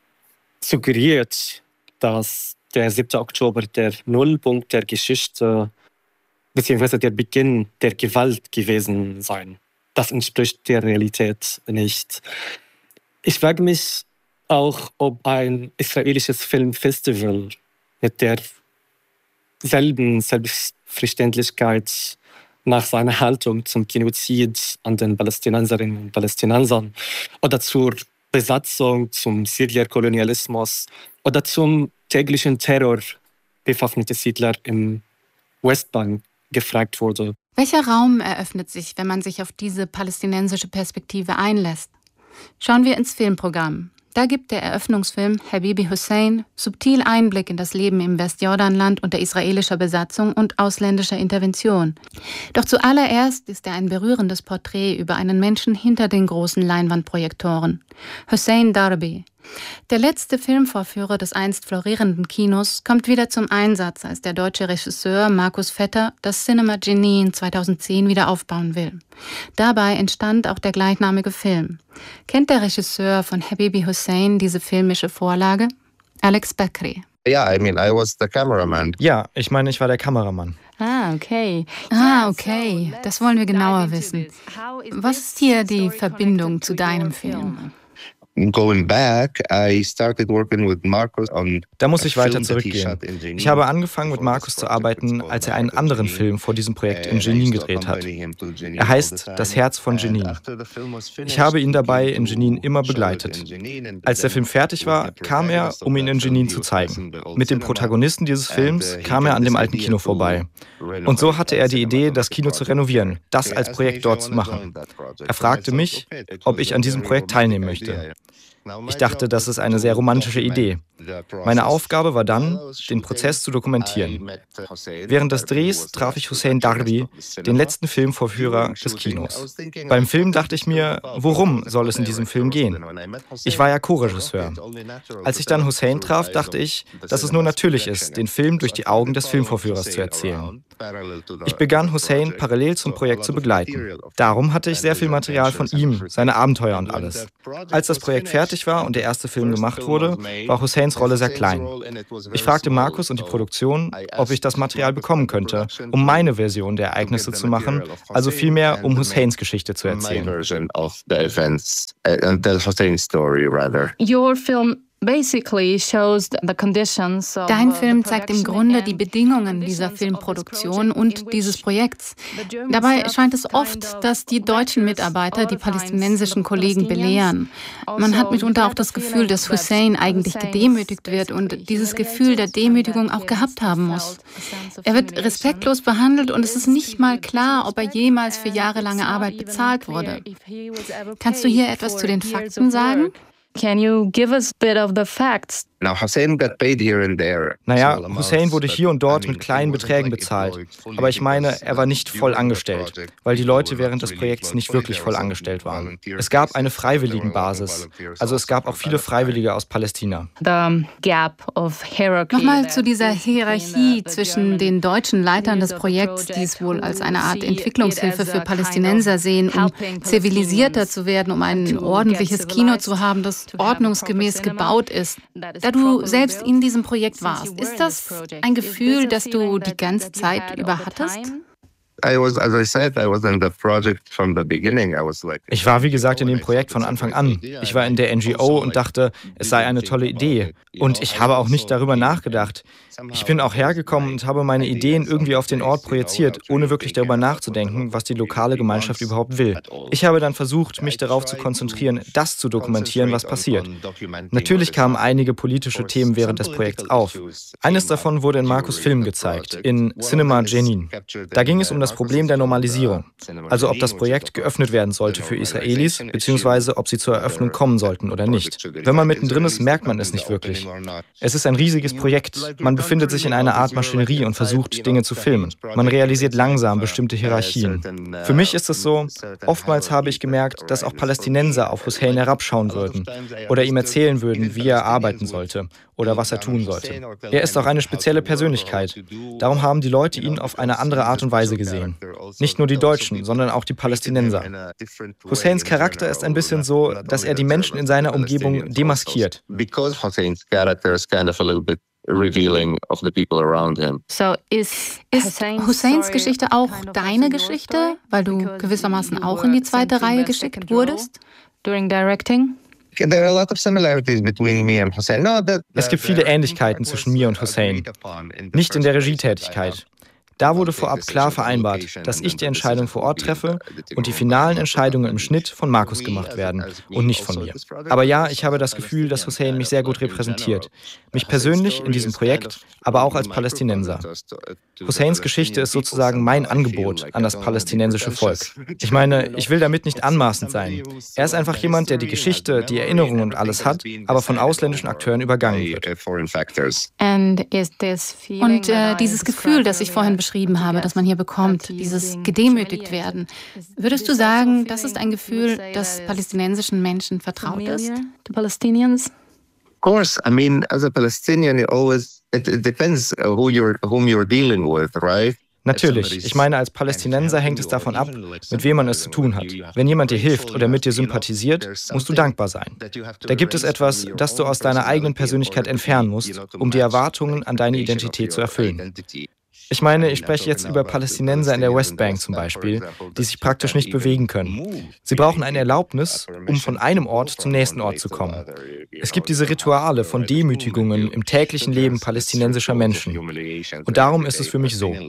suggeriert, dass der siebte Oktober der Nullpunkt der Geschichte beziehungsweise der Beginn der Gewalt gewesen sein. Das entspricht der Realität nicht. Ich frage mich auch, ob ein israelisches Filmfestival mit derselben Selbstverständlichkeit nach seiner Haltung zum Genozid an den Palästinenserinnen und Palästinensern oder zur Besatzung, zum Syrien-Kolonialismus oder zum täglichen Terror bewaffneter Siedler im Westbank gefragt wurde. Welcher Raum eröffnet sich, wenn man sich auf diese palästinensische Perspektive einlässt? Schauen wir ins Filmprogramm. Da gibt der Eröffnungsfilm Habibi Hussein subtil Einblick in das Leben im Westjordanland unter israelischer Besatzung und ausländischer Intervention. Doch zuallererst ist er ein berührendes Porträt über einen Menschen hinter den großen Leinwandprojektoren. Hussein Darbi. Der letzte Filmvorführer des einst florierenden Kinos kommt wieder zum Einsatz, als der deutsche Regisseur Markus Vetter das Cinema Genie in zweitausendzehn wieder aufbauen will. Dabei entstand auch der gleichnamige Film. Kennt der Regisseur von Habibi Hussein diese filmische Vorlage? Alex Bakri. Yeah, I mean, I was the cameraman. Ja, ich meine, ich war der Kameramann. Ah, okay. Ah, okay. Das wollen wir genauer wissen. Was ist hier die Verbindung zu deinem Film? Going back, I started working with Marcus on Da muss ich a weiter film that he zurückgehen. shot in Jenin. Ich habe angefangen, mit Markus zu arbeiten, als er einen anderen Film vor diesem Projekt in Jenin gedreht hat. Er heißt Das Herz von Jenin. Ich habe ihn dabei in Jenin immer begleitet. Als der Film fertig war, kam er, um ihn in Jenin zu zeigen. Mit dem Protagonisten dieses Films kam er an dem alten Kino vorbei. Und so hatte er die Idee, das Kino zu renovieren, das als Projekt dort zu machen. Er fragte mich, ob ich an diesem Projekt teilnehmen möchte. Ich dachte, das ist eine sehr romantische Idee. Meine Aufgabe war dann, den Prozess zu dokumentieren. Während des Drehs traf ich Hossein Darbi, den letzten Filmvorführer des Kinos. Beim Film dachte ich mir, worum soll es in diesem Film gehen? Ich war ja Co-Regisseur. Als ich dann Hossein traf, dachte ich, dass es nur natürlich ist, den Film durch die Augen des Filmvorführers zu erzählen. Ich begann Hossein parallel zum Projekt zu begleiten. Darum hatte ich sehr viel Material von ihm, seine Abenteuer und alles. Als das Projekt fertig war und der erste Film gemacht wurde, war Hosseins Rolle sehr klein. Ich fragte Markus und die Produktion, ob ich das Material bekommen könnte, um meine Version der Ereignisse zu machen, also vielmehr um Hosseins Geschichte zu erzählen. Your film basically shows the conditions of Dein Film zeigt im Grunde die Bedingungen dieser Filmproduktion und dieses Projekts. Dabei scheint es oft, dass die deutschen Mitarbeiter die palästinensischen Kollegen belehren. Man hat mitunter auch das Gefühl, dass Hossein eigentlich gedemütigt wird und dieses Gefühl der Demütigung auch gehabt haben muss. Er wird respektlos behandelt und es ist nicht mal klar, ob er jemals für jahrelange Arbeit bezahlt wurde. Kannst du hier etwas zu den Fakten sagen? Can you give us a bit of the facts? Now, Hossein got paid here and there. Naja, Hossein wurde hier und dort mit kleinen Beträgen bezahlt. Aber ich meine, er war nicht voll angestellt, weil die Leute während des Projekts nicht wirklich voll angestellt waren. Es gab eine Freiwilligenbasis. Also es gab auch viele Freiwillige aus Palästina. The gap of hierarchy. Nochmal zu dieser Hierarchie zwischen den deutschen Leitern des Projekts, die es wohl als eine Art Entwicklungshilfe für Palästinenser sehen, um zivilisierter zu werden, um ein ordentliches Kino zu haben, das ordnungsgemäß gebaut ist. Da du selbst in diesem Projekt warst, ist das ein Gefühl, das du die ganze Zeit über hattest? Ich war, wie gesagt, in dem Projekt von Anfang an. Ich war in der N G O und dachte, es sei eine tolle Idee. Und ich habe auch nicht darüber nachgedacht. Ich bin auch hergekommen und habe meine Ideen irgendwie auf den Ort projiziert, ohne wirklich darüber nachzudenken, was die lokale Gemeinschaft überhaupt will. Ich habe dann versucht, mich darauf zu konzentrieren, das zu dokumentieren, was passiert. Natürlich kamen einige politische Themen während des Projekts auf. Eines davon wurde in Markus' Film gezeigt, in Cinema Jenin. Da ging es um das Problem der Normalisierung, also ob das Projekt geöffnet werden sollte für Israelis, beziehungsweise ob sie zur Eröffnung kommen sollten oder nicht. Wenn man mittendrin ist, merkt man es nicht wirklich. Es ist ein riesiges Projekt. Man befindet sich in einer Art Maschinerie und versucht, Dinge zu filmen. Man realisiert langsam bestimmte Hierarchien. Für mich ist es so, oftmals habe ich gemerkt, dass auch Palästinenser auf Hossein herabschauen würden oder ihm erzählen würden, wie er arbeiten sollte oder was er tun sollte. Er ist auch eine spezielle Persönlichkeit. Darum haben die Leute ihn auf eine andere Art und Weise gesehen. Nicht nur die Deutschen, sondern auch die Palästinenser. Hosseins Charakter ist ein bisschen so, dass er die Menschen in seiner Umgebung demaskiert. Revealing of the people around him. So is, ist Hosseins Geschichte auch deine Geschichte, weil du gewissermaßen auch in die zweite Reihe geschickt wurdest? During directing? There are a lot of similarities between me and Hossein. No, that, es gibt viele Ähnlichkeiten zwischen mir und Hossein. Nicht in der Regietätigkeit. Da wurde vorab klar vereinbart, dass ich die Entscheidung vor Ort treffe und die finalen Entscheidungen im Schnitt von Markus gemacht werden und nicht von mir. Aber ja, ich habe das Gefühl, dass Hossein mich sehr gut repräsentiert. Mich persönlich in diesem Projekt, aber auch als Palästinenser. Hosseins Geschichte ist sozusagen mein Angebot an das palästinensische Volk. Ich meine, ich will damit nicht anmaßend sein. Er ist einfach jemand, der die Geschichte, die Erinnerungen und alles hat, aber von ausländischen Akteuren übergangen wird. Und äh, dieses Gefühl, das ich vorhin beschrieben habe, das man hier bekommt, dieses gedemütigt werden. Würdest du sagen, das ist ein Gefühl, das palästinensischen Menschen vertraut ist? The Palestinians? Of course, I mean, as a Palestinian, it always it, it depends who you're whom you're dealing with, right? Natürlich. Ich meine, als Palästinenser hängt es davon ab, mit wem man es zu tun hat. Wenn jemand dir hilft oder mit dir sympathisiert, musst du dankbar sein. Da gibt es etwas, das du aus deiner eigenen Persönlichkeit entfernen musst, um die Erwartungen an deine Identität zu erfüllen. Ich meine, ich spreche jetzt über Palästinenser in der Westbank zum Beispiel, die sich praktisch nicht bewegen können. Sie brauchen eine Erlaubnis, um von einem Ort zum nächsten Ort zu kommen. Es gibt diese Rituale von Demütigungen im täglichen Leben palästinensischer Menschen. Und darum ist es für mich so.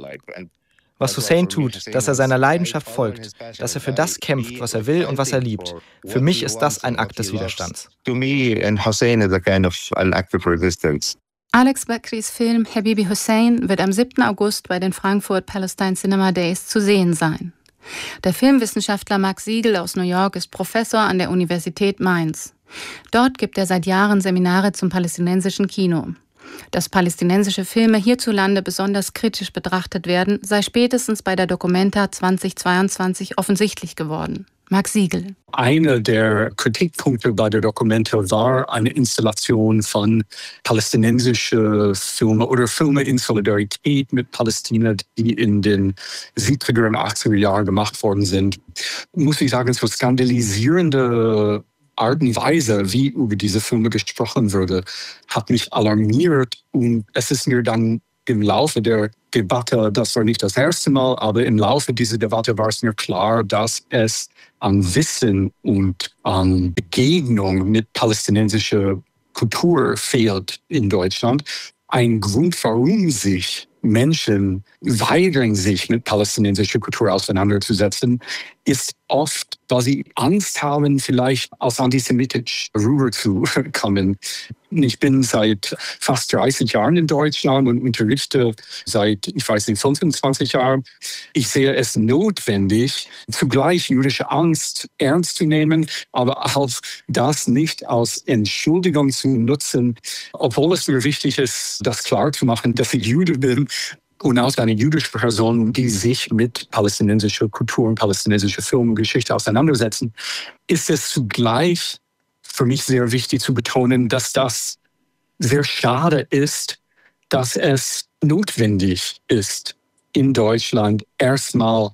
Was Hussein tut, dass er seiner Leidenschaft folgt, dass er für das kämpft, was er will und was er liebt, für mich ist das ein Akt des Widerstands. To me, and Hussein is a kind of an act of resistance. Alex Bakris Film Habibi Hussein wird am siebten August bei den Frankfurt Palestine Cinema Days zu sehen sein. Der Filmwissenschaftler Max Siegel aus New York ist Professor an der Universität Mainz. Dort gibt er seit Jahren Seminare zum palästinensischen Kino. Dass palästinensische Filme hierzulande besonders kritisch betrachtet werden, sei spätestens bei der Documenta zweitausendzweiundzwanzig offensichtlich geworden. Max Siegel. Einer der Kritikpunkte bei der Documenta war eine Installation von palästinensischen Filmen oder Filme in Solidarität mit Palästina, die in den siebziger und achtziger Jahren gemacht worden sind. Muss ich sagen, so skandalisierende Art und Weise, wie über diese Filme gesprochen wurde, hat mich alarmiert. Und es ist mir dann im Laufe der Debatte, das war nicht das erste Mal, aber im Laufe dieser Debatte war es mir klar, dass es an Wissen und an Begegnung mit palästinensischer Kultur fehlt in Deutschland. Ein Grund, warum sich Menschen weigern, sich mit palästinensischer Kultur auseinanderzusetzen, ist oft, weil sie Angst haben, vielleicht als antisemitisch rüberzukommen. Ich bin seit fast dreißig Jahren in Deutschland und unterrichte seit, ich weiß nicht, fünfundzwanzig Jahren. Ich sehe es notwendig, zugleich jüdische Angst ernst zu nehmen, aber auch das nicht als Entschuldigung zu nutzen, obwohl es mir wichtig ist, das klar zu machen, dass ich Jude bin. Und als eine jüdische Person, die sich mit palästinensischer Kultur und palästinensischer Film und Geschichte auseinandersetzen, ist es zugleich für mich sehr wichtig zu betonen, dass das sehr schade ist, dass es notwendig ist, in Deutschland erstmal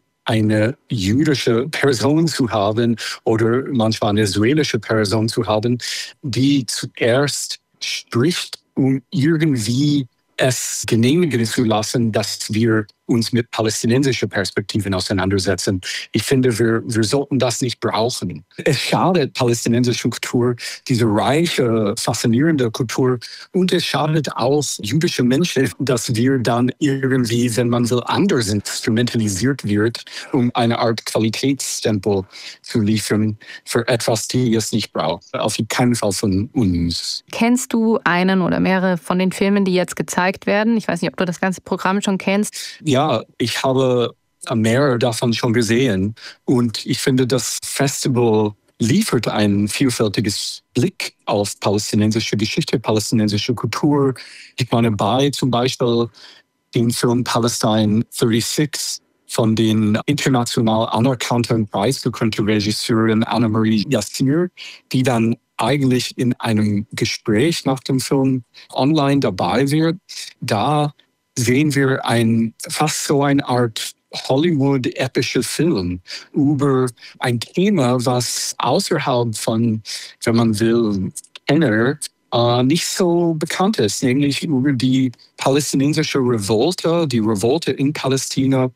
eine jüdische Person zu haben oder manchmal eine israelische Person zu haben, die zuerst spricht, um irgendwie es genehmigen zu lassen, dass wir uns mit palästinensischen Perspektiven auseinandersetzen. Ich finde, wir, wir sollten das nicht brauchen. Es schadet palästinensischer Kultur, diese reiche, faszinierende Kultur, und es schadet auch jüdische Menschen, dass wir dann irgendwie, wenn man will, anders instrumentalisiert wird, um eine Art Qualitätsstempel zu liefern für etwas, die es nicht braucht. Auf keinen Fall von uns. Kennst du einen oder mehrere von den Filmen, die jetzt gezeigt werden? Ich weiß nicht, ob du das ganze Programm schon kennst. Ja, ich habe mehrere davon schon gesehen und ich finde, das Festival liefert ein vielfältiges Blick auf palästinensische Geschichte, palästinensische Kultur. Ich meine, bei zum Beispiel dem Film Palestine sechsunddreißig von den international anerkannten preisgekrönten Regisseurin Anna-Marie Yassir, die dann eigentlich in einem Gespräch nach dem Film online dabei wird. Da sehen wir ein, fast so eine Art Hollywood-epische Film über ein Thema, was außerhalb von, wenn man will, Kenner äh, nicht so bekannt ist, nämlich über die palästinensische Revolte, die Revolte in Palästina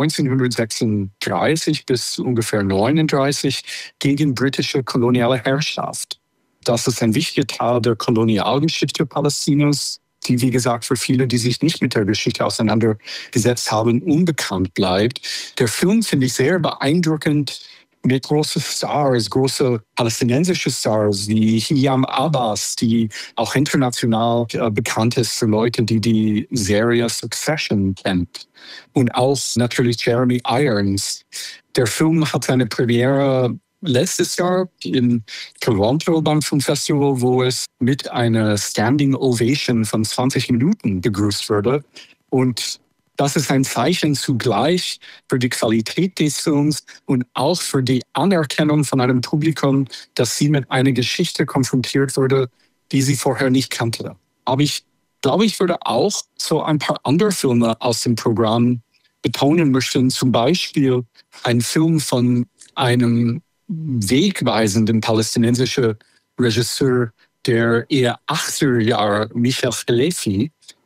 neunzehnhundertsechsunddreißig bis ungefähr neununddreißig gegen britische koloniale Herrschaft. Das ist ein wichtiger Teil der Kolonialgeschichte Palästinas, die, wie gesagt, für viele, die sich nicht mit der Geschichte auseinandergesetzt haben, unbekannt bleibt. Der Film finde ich sehr beeindruckend mit großen Stars, große palästinensische Stars wie Hiam Abbas, die auch international äh, bekannt ist für Leute, die die Serie Succession kennt. Und auch natürlich Jeremy Irons. Der Film hat seine Premiere letztes Jahr im Toronto beim Filmfestival, wo es mit einer Standing Ovation von zwanzig Minuten begrüßt wurde. Und das ist ein Zeichen zugleich für die Qualität des Films und auch für die Anerkennung von einem Publikum, dass sie mit einer Geschichte konfrontiert wurde, die sie vorher nicht kannte. Aber ich glaube, ich würde auch so ein paar andere Filme aus dem Programm betonen möchten. Zum Beispiel ein Film von einem wegweisenden palästinensischen Regisseur der eher achtziger Jahre, Michel Khalefi,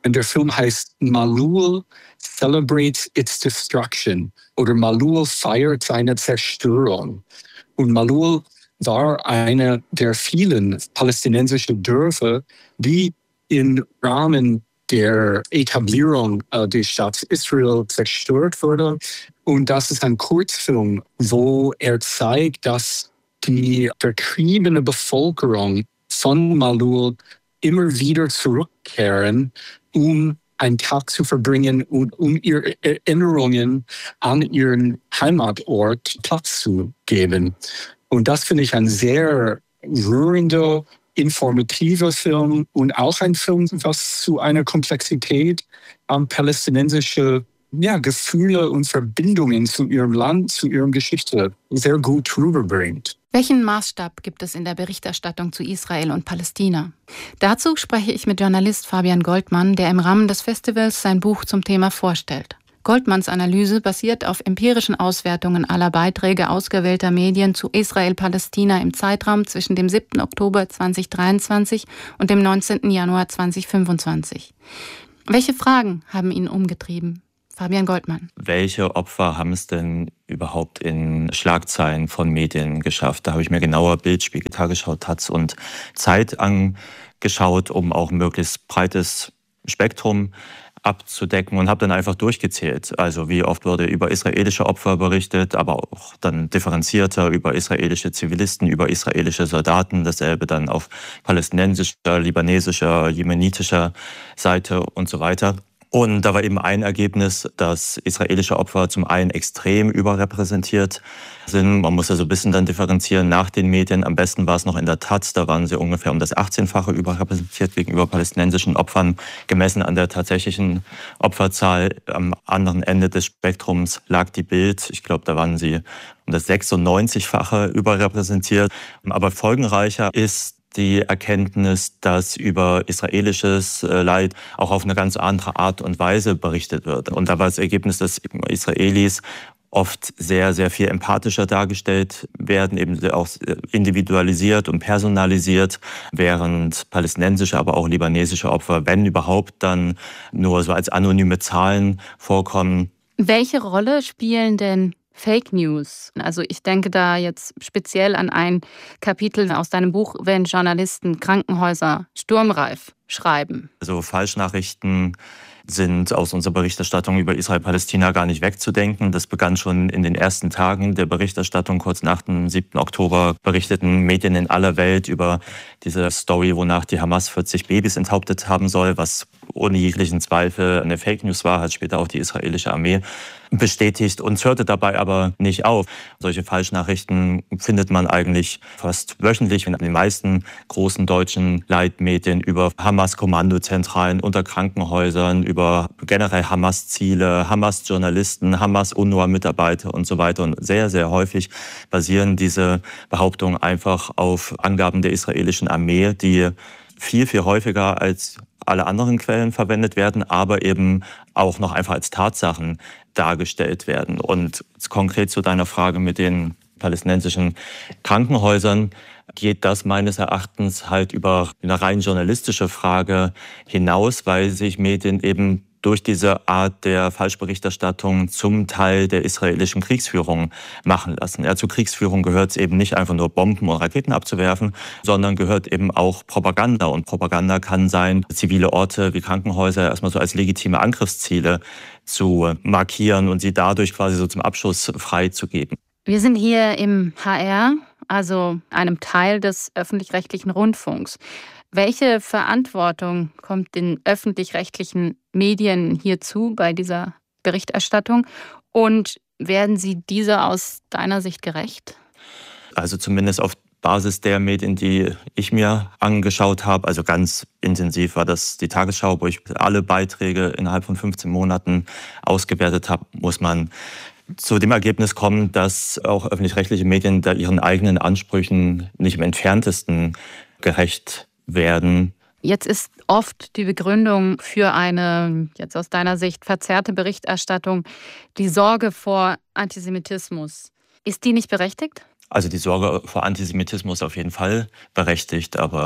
Und der Film heißt Malul Celebrates Its Destruction oder Malul feiert seine Zerstörung. Und Malul war eine der vielen palästinensischen Dörfer, die im Rahmen der Etablierung äh, des Staates Israel zerstört wurde. Und das ist ein Kurzfilm, wo er zeigt, dass die vertriebene Bevölkerung von Malul immer wieder zurückkehren, um einen Tag zu verbringen und um ihre Erinnerungen an ihren Heimatort Platz zu geben. Und das finde ich ein sehr rührender, informativer Film und auch ein Film, was zu einer Komplexität an palästinensische ja, Gefühle und Verbindungen zu ihrem Land, zu ihrer Geschichte sehr gut rüberbringt. Welchen Maßstab gibt es in der Berichterstattung zu Israel und Palästina? Dazu spreche ich mit Journalist Fabian Goldmann, der im Rahmen des Festivals sein Buch zum Thema vorstellt. Goldmanns Analyse basiert auf empirischen Auswertungen aller Beiträge ausgewählter Medien zu Israel-Palästina im Zeitraum zwischen dem siebten Oktober zweitausenddreiundzwanzig und dem neunzehnten Januar zweitausendfünfundzwanzig. Welche Fragen haben ihn umgetrieben? Fabian Goldmann. Welche Opfer haben es denn überhaupt in Schlagzeilen von Medien geschafft? Da habe ich mir genauer Bildspiegel, Tagesschau, Taz und Zeit angeschaut, um auch ein möglichst breites Spektrum abzudecken und habe dann einfach durchgezählt. Also wie oft wurde über israelische Opfer berichtet, aber auch dann differenzierter über israelische Zivilisten, über israelische Soldaten, dasselbe dann auf palästinensischer, libanesischer, jemenitischer Seite und so weiter. Und da war eben ein Ergebnis, dass israelische Opfer zum einen extrem überrepräsentiert sind. Man muss ja so ein bisschen dann differenzieren nach den Medien. Am besten war es noch in der Taz. Da waren sie ungefähr um das achtzehnfache überrepräsentiert gegenüber palästinensischen Opfern. Gemessen an der tatsächlichen Opferzahl am anderen Ende des Spektrums lag die Bild. Ich glaube, da waren sie um das sechsundneunzigfache überrepräsentiert. Aber folgenreicher ist die Erkenntnis, dass über israelisches Leid auch auf eine ganz andere Art und Weise berichtet wird. Und da war das Ergebnis, dass Israelis oft sehr, sehr viel empathischer dargestellt werden, eben auch individualisiert und personalisiert, während palästinensische, aber auch libanesische Opfer, wenn überhaupt, dann nur so als anonyme Zahlen vorkommen. Welche Rolle spielen denn Fake News? Also ich denke da jetzt speziell an ein Kapitel aus deinem Buch, wenn Journalisten Krankenhäuser sturmreif schreiben. Also Falschnachrichten sind aus unserer Berichterstattung über Israel-Palästina gar nicht wegzudenken. Das begann schon in den ersten Tagen der Berichterstattung. Kurz nach dem siebten Oktober berichteten Medien in aller Welt über diese Story, wonach die Hamas vierzig Babys enthauptet haben soll, was ohne jeglichen Zweifel eine Fake News war, hat später auch die israelische Armee bestätigt. Uns hörte dabei aber nicht auf. Solche Falschnachrichten findet man eigentlich fast wöchentlich in den meisten großen deutschen Leitmedien über Hamas-Kommandozentralen unter Krankenhäusern, über generell Hamas-Ziele, Hamas-Journalisten, Hamas-UNRWA-Mitarbeiter und so weiter. Und sehr, sehr häufig basieren diese Behauptungen einfach auf Angaben der israelischen Armee, die viel, viel häufiger als alle anderen Quellen verwendet werden, aber eben auch noch einfach als Tatsachen dargestellt werden. Und konkret zu deiner Frage mit den palästinensischen Krankenhäusern geht das meines Erachtens halt über eine rein journalistische Frage hinaus, weil sich Medien eben durch diese Art der Falschberichterstattung zum Teil der israelischen Kriegsführung machen lassen. Ja, zur Kriegsführung gehört es eben nicht einfach nur Bomben und Raketen abzuwerfen, sondern gehört eben auch Propaganda. Und Propaganda kann sein, zivile Orte wie Krankenhäuser erstmal so als legitime Angriffsziele zu markieren und sie dadurch quasi so zum Abschuss freizugeben. Wir sind hier im H R, also einem Teil des öffentlich-rechtlichen Rundfunks. Welche Verantwortung kommt den öffentlich-rechtlichen Medien hierzu bei dieser Berichterstattung? Und werden sie dieser aus deiner Sicht gerecht? Also zumindest auf Basis der Medien, die ich mir angeschaut habe, also ganz intensiv war das die Tagesschau, wo ich alle Beiträge innerhalb von fünfzehn Monaten ausgewertet habe, muss man zu dem Ergebnis kommen, dass auch öffentlich-rechtliche Medien da ihren eigenen Ansprüchen nicht im Entferntesten gerecht werden. Jetzt ist oft die Begründung für eine, jetzt aus deiner Sicht, verzerrte Berichterstattung die Sorge vor Antisemitismus. Ist die nicht berechtigt? Also die Sorge vor Antisemitismus auf jeden Fall berechtigt, aber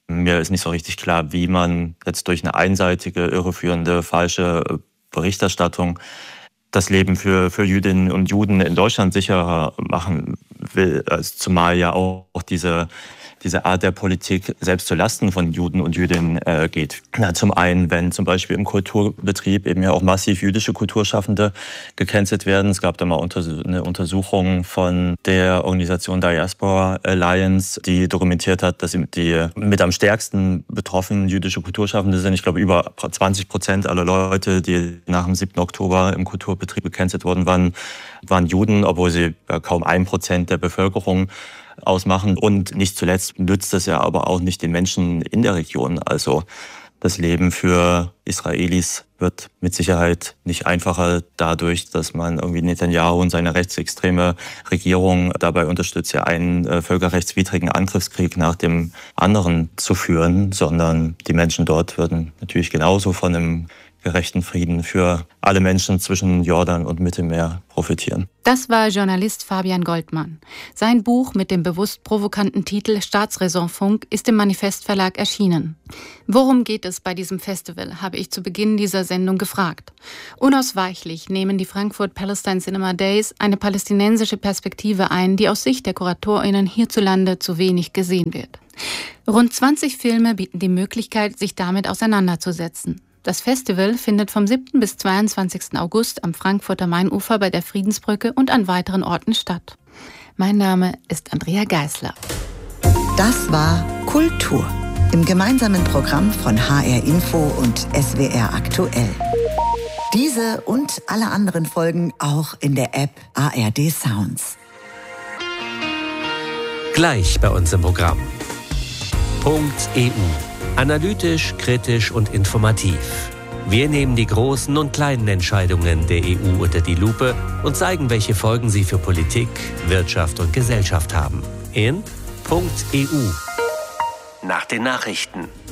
Mir ist nicht so richtig klar, wie man jetzt durch eine einseitige, irreführende, falsche Berichterstattung das Leben für, für Jüdinnen und Juden in Deutschland sicherer machen will. Also zumal ja auch diese, diese Art der Politik selbst zu Lasten von Juden und Jüdinnen äh, geht. Na, zum einen, wenn zum Beispiel im Kulturbetrieb eben ja auch massiv jüdische Kulturschaffende gekennzeichnet werden. Es gab da mal unters- eine Untersuchung von der Organisation Diaspora Alliance, die dokumentiert hat, dass die mit am stärksten betroffenen jüdische Kulturschaffende sind. Ich glaube, über zwanzig Prozent aller Leute, die nach dem siebten Oktober im Kulturbetrieb gekennzeichnet worden waren, waren Juden, obwohl sie ja kaum ein Prozent der Bevölkerung ausmachen. Und nicht zuletzt nützt das ja aber auch nicht den Menschen in der Region. Also das Leben für Israelis wird mit Sicherheit nicht einfacher dadurch, dass man irgendwie Netanyahu und seine rechtsextreme Regierung dabei unterstützt, ja einen äh, völkerrechtswidrigen Angriffskrieg nach dem anderen zu führen, sondern die Menschen dort würden natürlich genauso von einem gerechten Frieden für alle Menschen zwischen Jordan und Mittelmeer profitieren. Das war Journalist Fabian Goldmann. Sein Buch mit dem bewusst provokanten Titel Staatsräsonfunk ist im Manifest Verlag erschienen. Worum geht es bei diesem Festival, habe ich zu Beginn dieser Sendung gefragt. Unausweichlich nehmen die Frankfurt Palestine Cinema Days eine palästinensische Perspektive ein, die aus Sicht der KuratorInnen hierzulande zu wenig gesehen wird. Rund zwanzig Filme bieten die Möglichkeit, sich damit auseinanderzusetzen. Das Festival findet vom siebten bis zweiundzwanzigsten August am Frankfurter Mainufer bei der Friedensbrücke und an weiteren Orten statt. Mein Name ist Andrea Geisler. Das war Kultur im gemeinsamen Programm von H R Info und S W R Aktuell. Diese und alle anderen Folgen auch in der App A R D Sounds. Gleich bei uns im Programm. Punkt E U. Analytisch, kritisch und informativ. Wir nehmen die großen und kleinen Entscheidungen der E U unter die Lupe und zeigen, welche Folgen sie für Politik, Wirtschaft und Gesellschaft haben. In Punkt E U. Nach den Nachrichten.